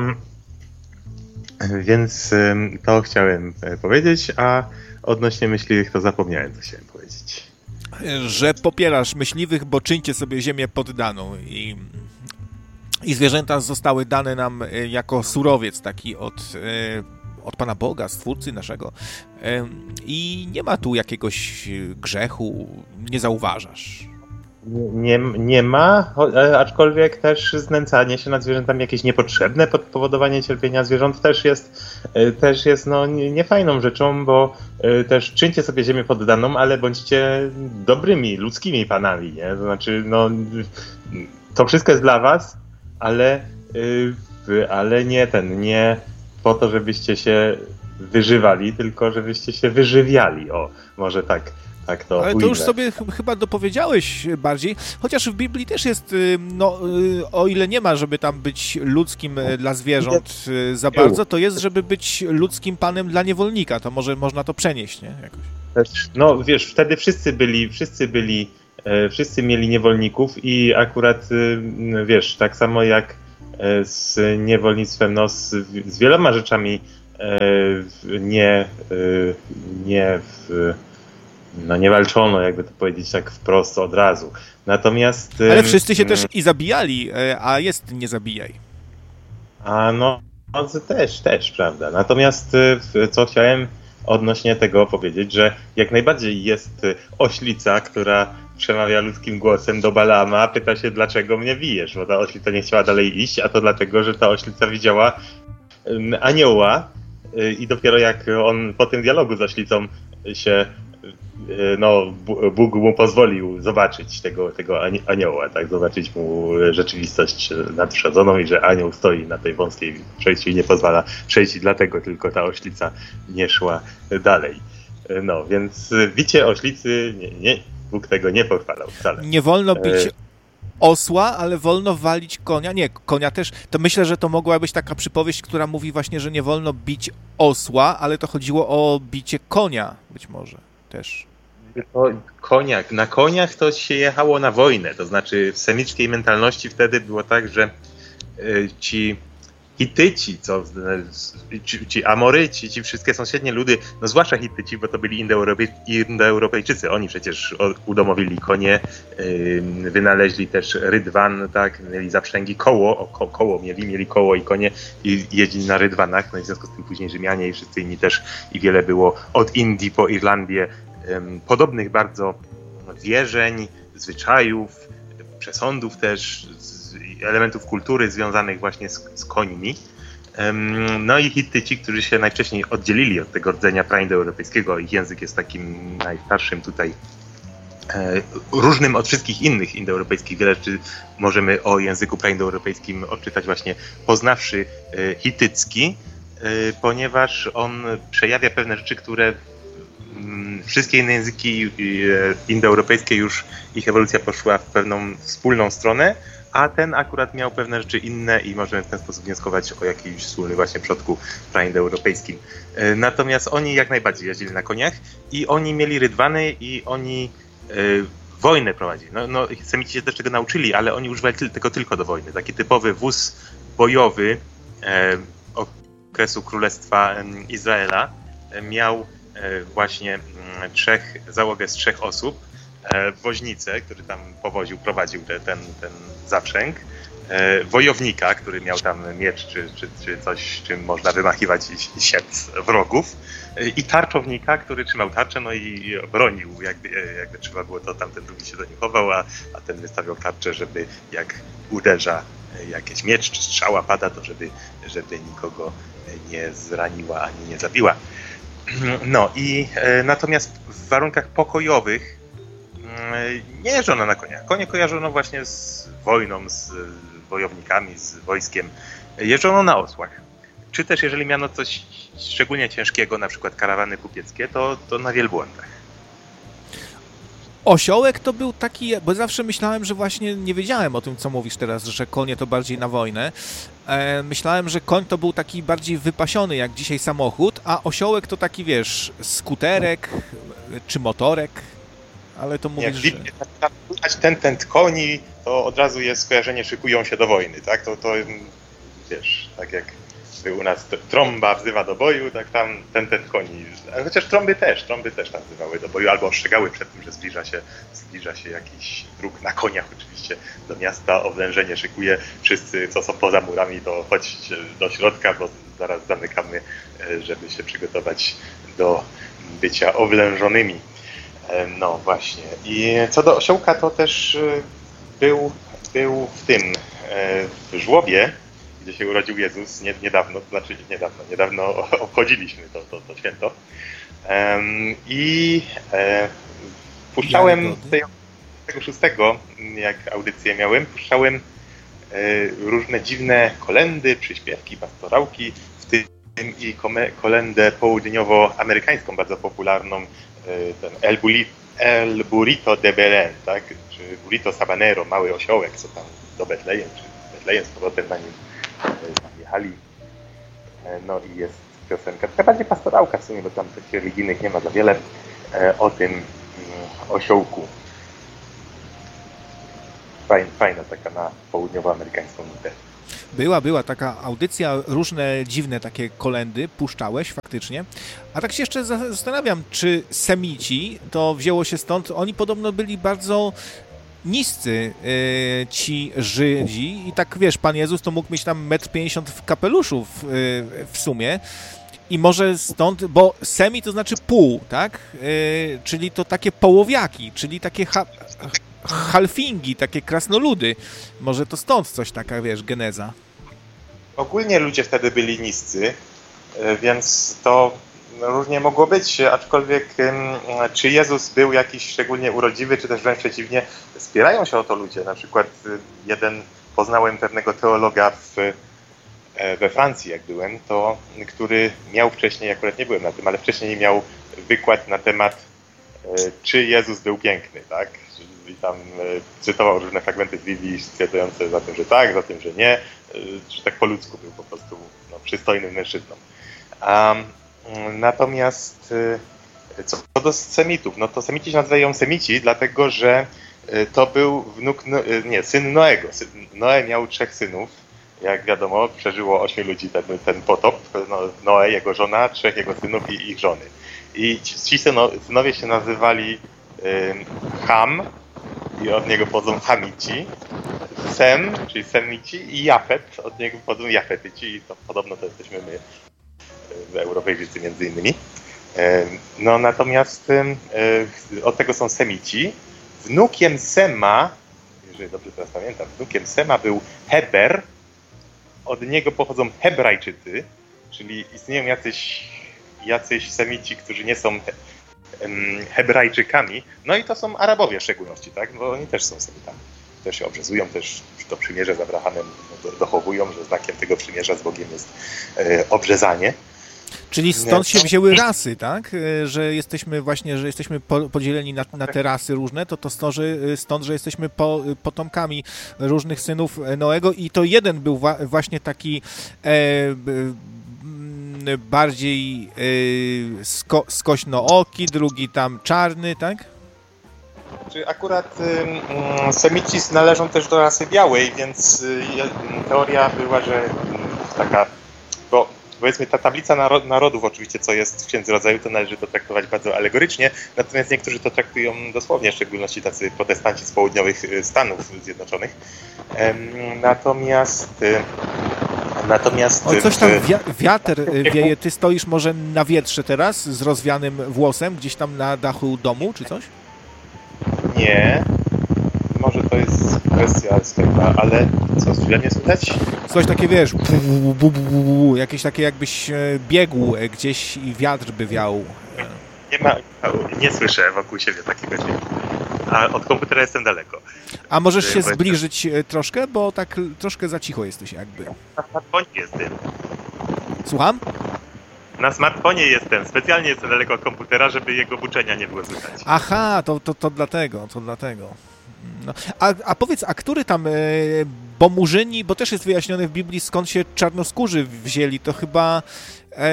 więc to chciałem powiedzieć, a odnośnie myśliwych to zapomniałem, co chciałem powiedzieć. Że popierasz myśliwych, bo czyńcie sobie ziemię poddaną i, i zwierzęta zostały dane nam jako surowiec taki od... od Pana Boga, Stwórcy naszego. I nie ma tu jakiegoś grzechu, nie zauważasz. Nie, nie ma, aczkolwiek też znęcanie się nad zwierzętami jakieś niepotrzebne, powodowanie cierpienia zwierząt też jest, też jest no, niefajną rzeczą, bo też czyńcie sobie ziemię poddaną, ale bądźcie dobrymi, ludzkimi panami, nie? To znaczy, no, to wszystko jest dla was, ale, ale nie ten, nie po to, żebyście się wyżywali, tylko żebyście się wyżywiali. O, może tak, tak to Ale to ujmę. już sobie ch- chyba dopowiedziałeś bardziej, chociaż w Biblii też jest, no o ile nie ma, żeby tam być ludzkim dla zwierząt za bardzo, to jest, żeby być ludzkim panem dla niewolnika, to może można to przenieść, nie? Jakoś. No wiesz, wtedy wszyscy byli, wszyscy byli, e, wszyscy mieli niewolników i akurat, e, wiesz, tak samo jak e, z niewolnictwem, no z, z wieloma rzeczami e, nie, e, nie w, no nie walczono, jakby to powiedzieć tak wprost od razu. Natomiast... Ale wszyscy się też i zabijali, a jest nie zabijaj. A no, no też, też, prawda. Natomiast co chciałem odnośnie tego powiedzieć, że jak najbardziej jest oślica, która przemawia ludzkim głosem do Balama, pyta się, dlaczego mnie bijesz, bo ta oślica nie chciała dalej iść, a to dlatego, że ta oślica widziała anioła i dopiero jak on po tym dialogu z oślicą się, no, Bóg mu pozwolił zobaczyć tego, tego anioła, tak, zobaczyć mu rzeczywistość nadprzyrodzoną i że anioł stoi na tej wąskiej przejściu i nie pozwala przejść, i dlatego tylko ta oślica nie szła dalej. No, więc bicie oślicy, nie, nie, Bóg tego nie pochwalał wcale. Nie wolno bić osła, ale wolno walić konia. Nie, konia też. To myślę, że to mogła być taka przypowieść, która mówi właśnie, że nie wolno bić osła, ale to chodziło o bicie konia być może też. To koniak. Na koniach to się jechało na wojnę, to znaczy w semickiej mentalności wtedy było tak, że ci Hityci, co, ci, ci Amoryci, ci wszystkie sąsiednie ludy, no zwłaszcza Hityci, bo to byli Indoeuropej, Indoeuropejczycy, oni przecież udomowili konie, yy, wynaleźli też rydwan, tak, mieli zaprzęgi, koło, o, ko, koło mieli, mieli koło i konie i jeździli na rydwanach, no i w związku z tym później Rzymianie i wszyscy inni też, i wiele było od Indii po Irlandię yy, podobnych bardzo wierzeń, zwyczajów, przesądów też, elementów kultury związanych właśnie z, z końmi. No i Hittyci, którzy się najwcześniej oddzielili od tego rdzenia praindoeuropejskiego, ich język jest takim najstarszym tutaj, e, różnym od wszystkich innych indoeuropejskich. Wiele rzeczy możemy o języku praindoeuropejskim odczytać właśnie poznawszy e, hitycki, e, ponieważ on przejawia pewne rzeczy, które m, wszystkie inne języki e, indoeuropejskie już, ich ewolucja poszła w pewną wspólną stronę, a ten akurat miał pewne rzeczy inne i możemy w ten sposób wnioskować o jakimś wspólnym właśnie przodku praindoeuropejskim. Natomiast oni jak najbardziej jeździli na koniach i oni mieli rydwany i oni y, wojnę prowadzili. No, no, Semici się też tego nauczyli, ale oni używali tego tylko do wojny. Taki typowy wóz bojowy e, okresu Królestwa Izraela miał e, właśnie m, trzech, załogę z trzech osób. Woźnicę, który tam powoził, prowadził te, ten, ten zaprzęg, e, wojownika, który miał tam miecz czy, czy, czy coś, czym można wymachiwać i siec wrogów, e, i tarczownika, który trzymał tarczę, no i bronił, jakby, jakby trzeba było, to tamten drugi się do niej chował, a, a ten wystawiał tarczę, żeby jak uderza jakieś miecz czy strzała pada, to żeby, żeby nikogo nie zraniła ani nie zabiła. No i e, natomiast w warunkach pokojowych nie jeżdżono na koniach. Konie kojarzono właśnie z wojną, z wojownikami, z wojskiem. Jeżdżono na osłach. Czy też jeżeli miano coś szczególnie ciężkiego, na przykład karawany kupieckie, to, to na wielbłądach. Osiołek to był taki, bo zawsze myślałem, że właśnie nie wiedziałem o tym, co mówisz teraz, że konie to bardziej na wojnę. E, myślałem, że koń to był taki bardziej wypasiony, jak dzisiaj samochód, a osiołek to taki, wiesz, skuterek czy motorek. Ale to mówisz, nie, że... ten tent koni, to od razu jest skojarzenie, szykują się do wojny, tak? To, to wiesz, tak jak u nas trąba wzywa do boju, tak tam ten tent koni. Chociaż trąby też, trąby też tam wzywały do boju, albo ostrzegały przed tym, że zbliża się, zbliża się jakiś wróg na koniach oczywiście do miasta, oblężenie szykuje. Wszyscy, co są poza murami, to chodźcie do środka, bo zaraz zamykamy, żeby się przygotować do bycia oblężonymi. No właśnie. I co do osiołka, to też był, był w tym, w żłobie, gdzie się urodził Jezus niedawno, znaczy niedawno, niedawno obchodziliśmy to, to, to święto. I puszczałem tego szóstego, jak audycję miałem, puszczałem różne dziwne kolendy, przyśpiewki, pastorałki, w tym i kolendę południowoamerykańską, bardzo popularną, ten El Bulli, El Burrito de Belén, tak? Czy Burrito Sabanero, mały osiołek, co tam do Betlejem, czy Betlejem z powrotem na nim jechali. No i jest piosenka, taka bardziej pastorałka w sumie, bo tam takich religijnych nie ma za wiele, o tym osiołku. Fajna, fajna taka na południowoamerykańską nutę. Była, była taka audycja, różne dziwne takie kolendy puszczałeś faktycznie. A tak się jeszcze zastanawiam, czy Semici to wzięło się stąd, oni podobno byli bardzo niscy, yy, ci Żydzi i tak wiesz, Pan Jezus to mógł mieć tam metr pięćdziesiąt w kapeluszu w, yy, w sumie. I może stąd, bo semi to znaczy pół, tak? Yy, czyli to takie połowiaki, czyli takie ha, halfingi, takie krasnoludy. Może to stąd coś taka, wiesz, geneza. Ogólnie ludzie wtedy byli niscy, więc to różnie mogło być, aczkolwiek czy Jezus był jakiś szczególnie urodziwy, czy też wręcz przeciwnie, spierają się o to ludzie. Na przykład jeden, poznałem pewnego teologa w we Francji, jak byłem, to który miał wcześniej, akurat nie byłem na tym, ale wcześniej miał wykład na temat, czy Jezus był piękny, tak? I tam cytował różne fragmenty z Biblii stwierdzające za tym, że tak, za tym, że nie, że tak po ludzku był po prostu no, przystojnym mężczyzną. Um, natomiast co do Semitów, no to Semici się nazywają Semici, dlatego że to był wnuk, nie, syn Noego. Noe miał trzech synów. Jak wiadomo, przeżyło ośmiu ludzi ten, ten potop, no, Noe, jego żona, trzech jego synów i ich żony. I ci, ci synowie się nazywali y, Ham, i od niego pochodzą Hamici, Sem, czyli Semici, i Jafet, od niego pochodzą Jafetyci, i to podobno to jesteśmy my, y, Europejczycy między innymi. Y, no natomiast y, od tego są Semici. Wnukiem Sema, jeżeli dobrze teraz pamiętam, wnukiem Sema był Heber. Od niego pochodzą Hebrajczycy, czyli istnieją jacyś, jacyś Semici, którzy nie są he, um, Hebrajczykami. No i to są Arabowie w szczególności, tak? Bo oni też są Semitami. Też się obrzezują, też to przymierze z Abrahamem dochowują, że znakiem tego przymierza z Bogiem jest e, obrzezanie. Czyli stąd się wzięły rasy, tak? Że jesteśmy właśnie, że jesteśmy podzieleni na, na te rasy różne, to to stąd, że, stąd, że jesteśmy po, potomkami różnych synów Noego i to jeden był wa, właśnie taki e, bardziej e, sko, skośnooki, drugi tam czarny, tak? Czy akurat y, Semici należą też do rasy białej, więc y, teoria była, że y, taka, bo powiedzmy ta tablica narodów oczywiście, co jest w Księdze Rodzaju, to należy to traktować bardzo alegorycznie, natomiast niektórzy to traktują dosłownie, w szczególności tacy protestanci z południowych Stanów Zjednoczonych. Natomiast... Natomiast... O, coś tam wi- wiatr wieje, ty stoisz może na wietrze teraz z rozwianym włosem, gdzieś tam na dachu domu, czy coś? Nie. Może to jest kwestia Skype'a, ale co, źle nie słychać? Coś takie, wiesz, bu, bu, bu, bu, bu, jakieś takie jakbyś biegł gdzieś i wiatr by wiał. Nie ma, nie słyszę wokół siebie takiego dźwięku, a od komputera jestem daleko. A możesz się zbliżyć troszkę, bo tak troszkę za cicho jesteś jakby. Na smartfonie jestem. Słucham? Na smartfonie jestem, specjalnie jestem daleko od komputera, żeby jego buczenia nie było słychać. Aha, to, to, to dlatego, to dlatego. No. A, a powiedz, a który tam, e, bo Murzyni, bo też jest wyjaśnione w Biblii, skąd się czarnoskórzy wzięli, to chyba e,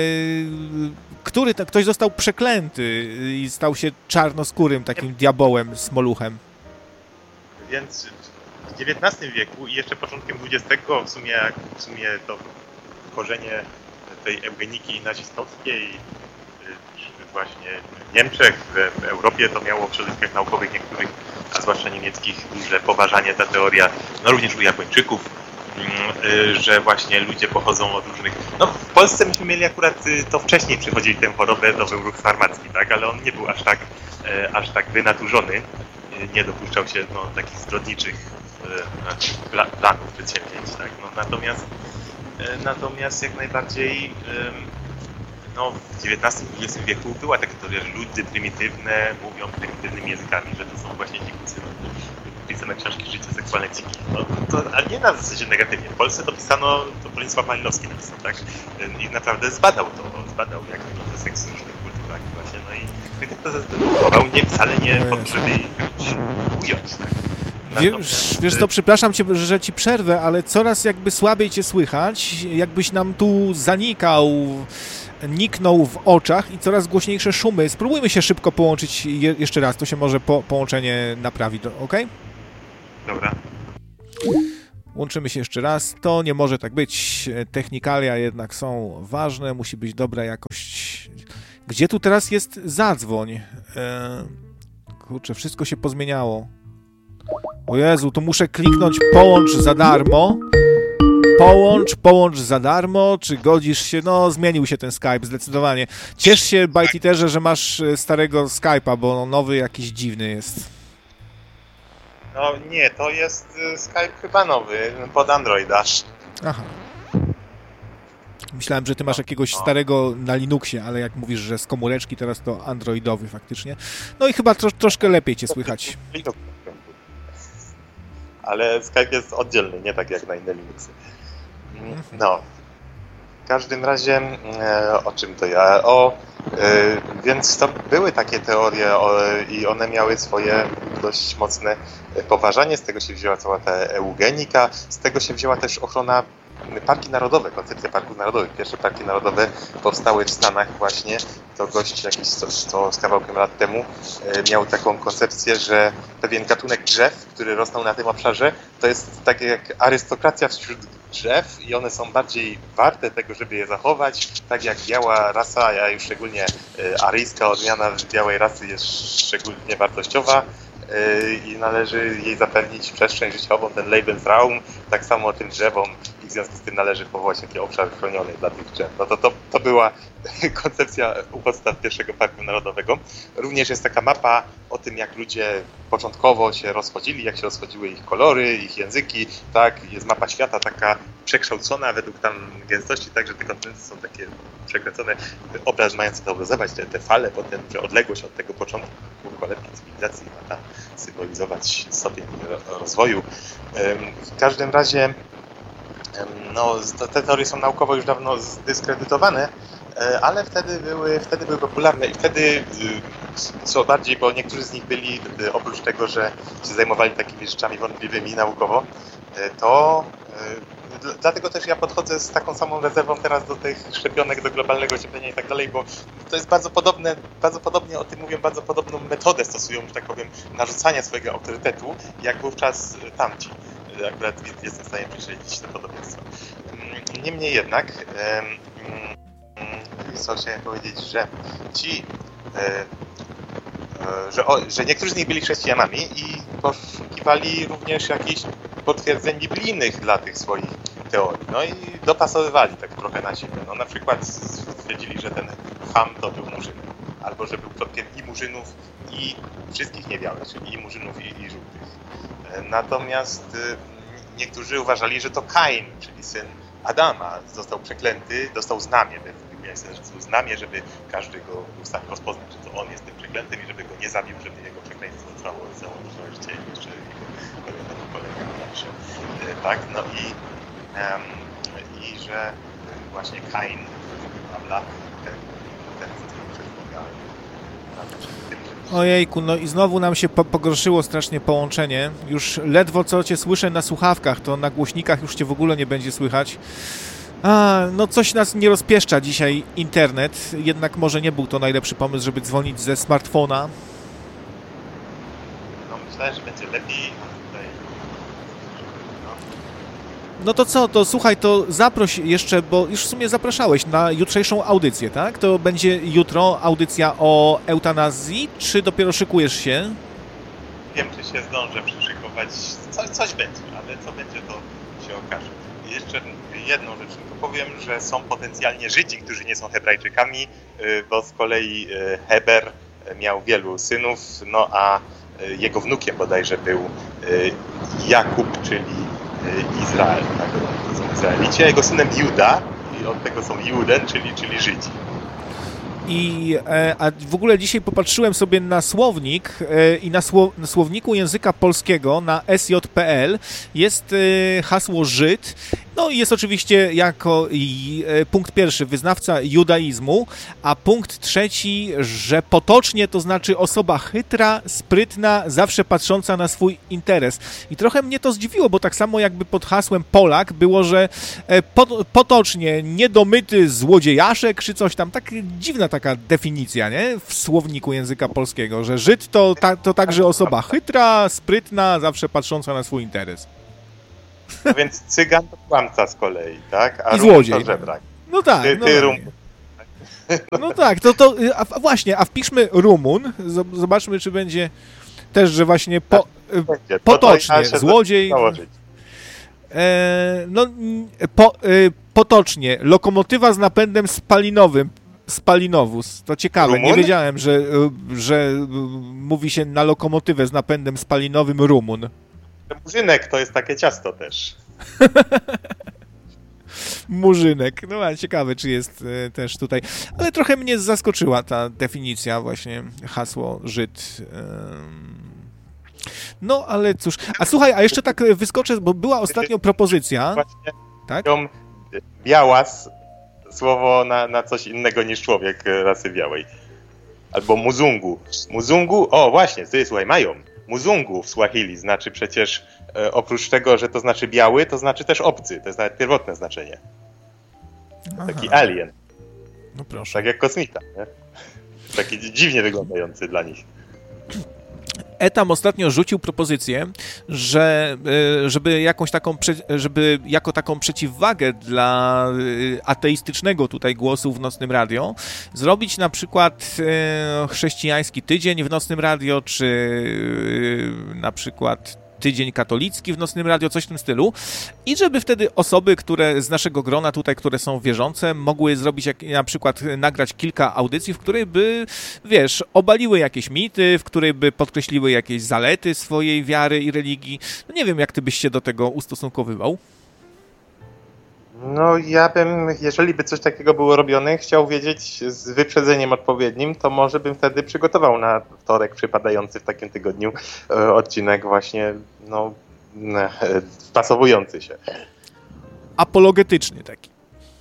który, to, ktoś został przeklęty i stał się czarnoskórym, takim diabołem, smoluchem. Więc w dziewiętnastym wieku i jeszcze początkiem dwudziestego w sumie, w sumie to korzenie tej eugeniki nazistowskiej, właśnie w Niemczech, w Europie to miało w środowiskach naukowych niektórych, a zwłaszcza niemieckich, duże poważanie ta teoria, no również u Japończyków, że właśnie ludzie pochodzą od różnych... No w Polsce myśmy mieli akurat, to wcześniej przychodzili tę chorobę, to był ruch farmacki, tak, ale on nie był aż tak, aż tak wynaturzony, nie dopuszczał się no, takich zbrodniczych planów, przedsięwzięć, tak, no natomiast natomiast jak najbardziej no, w dziewiętnastym dwudziestym wieku była taka teoria, że ludy prymitywne mówią prymitywnymi językami, że to są właśnie dzikusy, no, pisane książki życia seksualne dziki. No, to, ale nie na zasadzie negatywnie. W Polsce to pisano, to Bronisław Malinowski napisał, tak? I naprawdę zbadał to, zbadał jak wygląda seks różnych kultur tak, właśnie, no i gdyby to zdecydował, nie, wcale nie po to, żeby ująć, tak. Wiesz, wiesz co, przepraszam cię, że ci przerwę, ale coraz jakby słabiej cię słychać, jakbyś nam tu zanikał, niknął w oczach i coraz głośniejsze szumy. Spróbujmy się szybko połączyć je, jeszcze raz, to się może po, połączenie naprawi, ok? Dobra. Łączymy się jeszcze raz. To nie może tak być. Technikalia jednak są ważne, musi być dobra jakość. Gdzie tu teraz jest zadzwoń? Eee, kurczę, wszystko się pozmieniało. O Jezu, to muszę kliknąć połącz za darmo. Połącz, połącz za darmo. Czy godzisz się? No, zmienił się ten Skype, zdecydowanie. Ciesz się, Bajtiterze, że masz starego Skype'a, bo nowy jakiś dziwny jest. No nie, to jest Skype chyba nowy, pod Androida. Aha. Myślałem, że ty masz jakiegoś starego na Linuxie, ale jak mówisz, że z komóreczki, teraz to androidowy faktycznie. No i chyba tro, troszkę lepiej cię słychać. Ale Skype jest oddzielny, nie tak jak na inne Linuxy. No. W każdym razie, e, o czym to ja? O, e, więc to były takie teorie o, i one miały swoje dość mocne poważanie. Z tego się wzięła cała ta eugenika, z tego się wzięła też ochrona parki narodowe, koncepcja parków narodowych. Pierwsze parki narodowe powstały w Stanach właśnie. To gość jakiś co, co z kawałkiem lat temu e, miał taką koncepcję, że pewien gatunek drzew, który rosną na tym obszarze, to jest takie jak arystokracja wśród drzew i one są bardziej warte tego, żeby je zachować, tak jak biała rasa, a już szczególnie e, aryjska odmiana białej rasy jest szczególnie wartościowa e, i należy jej zapewnić przestrzeń życiową, ten Lebensraum, tak samo tym drzewom i w związku z tym należy powołać taki obszar chroniony dla tych drzew. No to, to, to była koncepcja u podstaw pierwszego Parku Narodowego. Również jest taka mapa o tym, jak ludzie początkowo się rozchodzili, jak się rozchodziły ich kolory, ich języki, tak, jest mapa świata taka przekształcona według tam gęstości, tak, że te kontynenty są takie przekręcone, obraz mający to obrazować, te, te fale, potem, że odległość od tego początku kolebki cywilizacji ma tam symbolizować stopień rozwoju. W każdym razie no, te teorie są naukowo już dawno zdyskredytowane, ale wtedy były, wtedy były popularne i wtedy, co bardziej, bo niektórzy z nich byli, oprócz tego, że się zajmowali takimi rzeczami wątpliwymi naukowo, to dlatego też ja podchodzę z taką samą rezerwą teraz do tych szczepionek, do globalnego ocieplenia i tak dalej, bo to jest bardzo podobne, bardzo podobnie o tym mówią, bardzo podobną metodę stosują, że tak powiem, narzucania swojego autorytetu, jak wówczas tamci. Akurat jestem w stanie prześledzić te podobieństwa. Niemniej jednak, co chciałem powiedzieć, że ci, że, o, że niektórzy z nich byli chrześcijanami i poszukiwali również jakichś potwierdzeń biblijnych dla tych swoich teorii. No i dopasowywali tak trochę na siebie. No na przykład stwierdzili, że ten Ham to był Murzyn, albo że był przodkiem i Murzynów, i wszystkich niebiałych, czyli i Murzynów, i, i żółtych. Natomiast niektórzy uważali, że to Kain, czyli syn Adama, został przeklęty, dostał znamię, dostał znamię, żeby każdy go był w stanie rozpoznać, że to on jest tym przeklętym i żeby go nie zabił, żeby jego przekleństwo trwało całe życie i jeszcze jego pokolenia dalsze. Tak, no i, um, i że właśnie Kain, prawda, ten, ten przedpowiadał. Ojejku, no i znowu nam się po pogorszyło strasznie połączenie. Już ledwo co cię słyszę na słuchawkach, to na głośnikach już cię w ogóle nie będzie słychać. A, no coś nas nie rozpieszcza dzisiaj internet, jednak może nie był to najlepszy pomysł, żeby dzwonić ze smartfona. No myślałem, że będzie lepiej. No to co, to słuchaj, to zaproś jeszcze, bo już w sumie zapraszałeś na jutrzejszą audycję, tak? To będzie jutro audycja o eutanazji, czy dopiero szykujesz się? Wiem, czy się zdążę przyszykować, coś, coś będzie, ale co będzie, to się okaże. I jeszcze jedną rzecz tylko powiem, że są potencjalnie Żydzi, którzy nie są Hebrajczykami, bo z kolei Heber miał wielu synów, no a jego wnukiem bodajże był Jakub, czyli Izrael, tak? To są Izraelici, a jego synem Juda i od tego są Juden, czyli, czyli Żydzi. I e, a w ogóle dzisiaj popatrzyłem sobie na słownik e, i na, sło, na słowniku języka polskiego na S J kropka P L jest e, hasło Żyd. No i jest oczywiście jako i, e, punkt pierwszy wyznawca judaizmu, a punkt trzeci, że potocznie to znaczy osoba chytra, sprytna, zawsze patrząca na swój interes. I trochę mnie to zdziwiło, bo tak samo jakby pod hasłem Polak było, że e, po, potocznie niedomyty złodziejaszek czy coś tam. Tak dziwna taka definicja, nie? W słowniku języka polskiego, że Żyd to, ta, to także osoba chytra, sprytna, zawsze patrząca na swój interes. No więc cygan to kłamca z kolei, tak? A I złodziej. to żebrak. No tak. Ty, no, ty no, rum... no tak, to, to a, a właśnie, a wpiszmy Rumun, zobaczmy, czy będzie też, że właśnie po, Będzie. potocznie, To to ja złodziej... E, no, po, e, potocznie, lokomotywa z napędem spalinowym, spalinowóz. To ciekawe, Rumun? nie wiedziałem, że, że mówi się na lokomotywę z napędem spalinowym Rumun. Murzynek to jest takie ciasto też. Murzynek. No ale ciekawe, czy jest e, też tutaj. Ale trochę mnie zaskoczyła ta definicja, właśnie hasło Żyd. Ym... No, ale cóż. A słuchaj, a jeszcze tak wyskoczę, bo była ostatnio propozycja. Właśnie tak? Białas, słowo na, na coś innego niż człowiek rasy białej. Albo muzungu. Muzungu, o właśnie, to jest, słuchaj, mają. Muzungu w Swahili znaczy przecież, e, oprócz tego, że to znaczy biały, to znaczy też obcy. To jest nawet pierwotne znaczenie. Taki Aha. alien. No proszę. Tak jak kosmita, nie? Taki dziwnie wyglądający dla nich. Etam ostatnio rzucił propozycję, że żeby jakąś taką, żeby jako taką przeciwwagę dla ateistycznego tutaj głosu w Nocnym Radio zrobić na przykład chrześcijański tydzień w Nocnym Radio, czy na przykład tydzień katolicki w Nocnym Radio, coś w tym stylu. I żeby wtedy osoby, które z naszego grona tutaj, które są wierzące, mogły zrobić jak, na przykład nagrać kilka audycji, w której by, wiesz, obaliły jakieś mity, w której by podkreśliły jakieś zalety swojej wiary i religii. No nie wiem, jak ty byś się do tego ustosunkowywał. No ja bym, jeżeli by coś takiego było robione, chciał wiedzieć z wyprzedzeniem odpowiednim, to może bym wtedy przygotował na wtorek przypadający w takim tygodniu e, odcinek właśnie, no, e, wpasowujący się. Apologetyczny taki.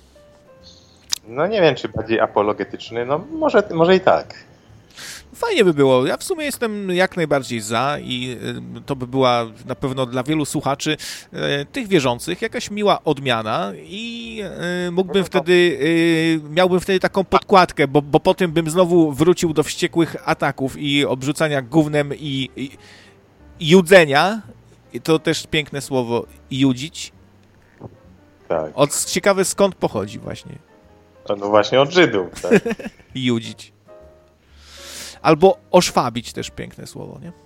No nie wiem, czy bardziej apologetyczny, no może, może i tak. Fajnie by było. Ja w sumie jestem jak najbardziej za i to by była na pewno dla wielu słuchaczy e, tych wierzących jakaś miła odmiana i e, mógłbym wtedy, e, miałbym wtedy taką podkładkę, bo, bo potem bym znowu wrócił do wściekłych ataków i obrzucania gównem i, i, i judzenia. I to też piękne słowo, judzić. Tak. Od, ciekawe skąd pochodzi właśnie. No właśnie od Żydów, tak. Judzić. Albo oszwabić, też piękne słowo, nie?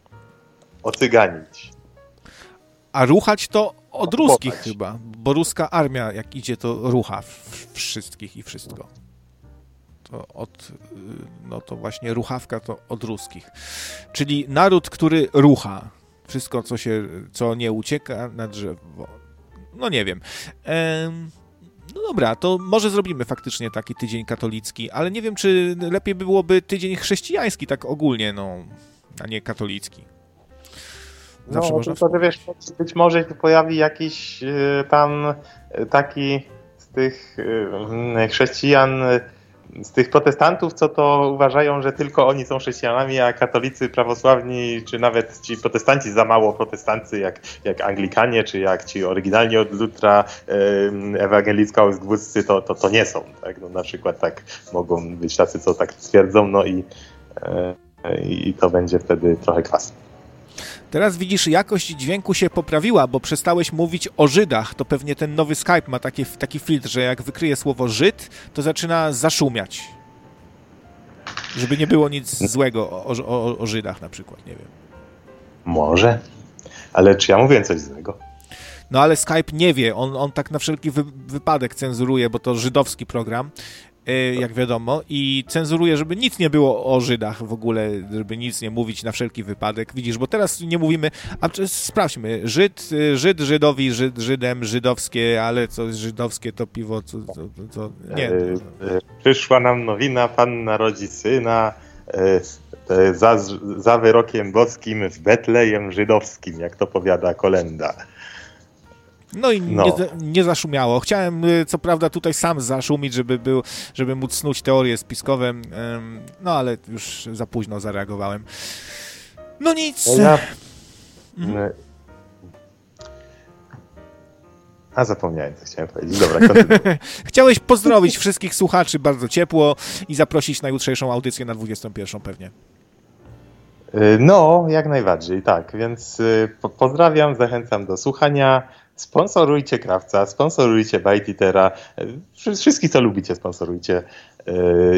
Ocyganić. A ruchać to od ruskich chyba, bo ruska armia jak idzie, to rucha wszystkich i wszystko. To od, no to właśnie ruchawka to od ruskich. Czyli naród, który rucha. Wszystko, co się, co nie ucieka na drzewo. No nie wiem. Ehm... No dobra, to może zrobimy faktycznie taki tydzień katolicki, ale nie wiem, czy lepiej byłoby tydzień chrześcijański tak ogólnie, no, a nie katolicki. Zawsze no, można... to, to wiesz, być może się pojawi jakiś y, tam y, taki z tych y, chrześcijan, y, z tych protestantów, co to uważają, że tylko oni są chrześcijanami, a katolicy, prawosławni, czy nawet ci protestanci za mało protestancy, jak, jak Anglikanie, czy jak ci oryginalni od lutra y, ewangelicko-augsburscy, to, to, to nie są. Tak? No, na przykład tak mogą być tacy, co tak twierdzą, no i, y, i to będzie wtedy trochę kwas. Teraz widzisz, jakość dźwięku się poprawiła, bo przestałeś mówić o Żydach. To pewnie ten nowy Skype ma taki, taki filtr, że jak wykryje słowo Żyd, to zaczyna zaszumiać. Żeby nie było nic złego o, o, o Żydach na przykład, nie wiem. Może, ale czy ja mówię coś złego? No ale Skype nie wie, on, on tak na wszelki wy, wypadek cenzuruje, bo to żydowski program, jak wiadomo, i cenzuruje, żeby nic nie było o Żydach w ogóle, żeby nic nie mówić na wszelki wypadek. Widzisz, bo teraz nie mówimy, a sprawdźmy, Żyd, Żyd, Żydowi, Żyd, Żydem, żydowskie, ale co żydowskie to piwo, co, co, co nie. Przyszła nam nowina, Pan narodzi syna, za, za wyrokiem boskim w Betlejem żydowskim, jak to powiada kolenda. No i No. Nie, nie zaszumiało. Chciałem co prawda tutaj sam zaszumić, żeby, był, żeby móc snuć teorie spiskowe, no ale już za późno zareagowałem. No nic. Ja... Mhm. A zapomniałem, co chciałem powiedzieć. Dobra, kontynuuj. Chciałeś pozdrowić wszystkich słuchaczy bardzo ciepło i zaprosić na jutrzejszą audycję na dwudziestą pierwszą pewnie. No, jak najbardziej, tak. Więc po- pozdrawiam, zachęcam do słuchania. Sponsorujcie Krawca, sponsorujcie Bite Eatera. Wszy- Wszystkich, co lubicie, sponsorujcie.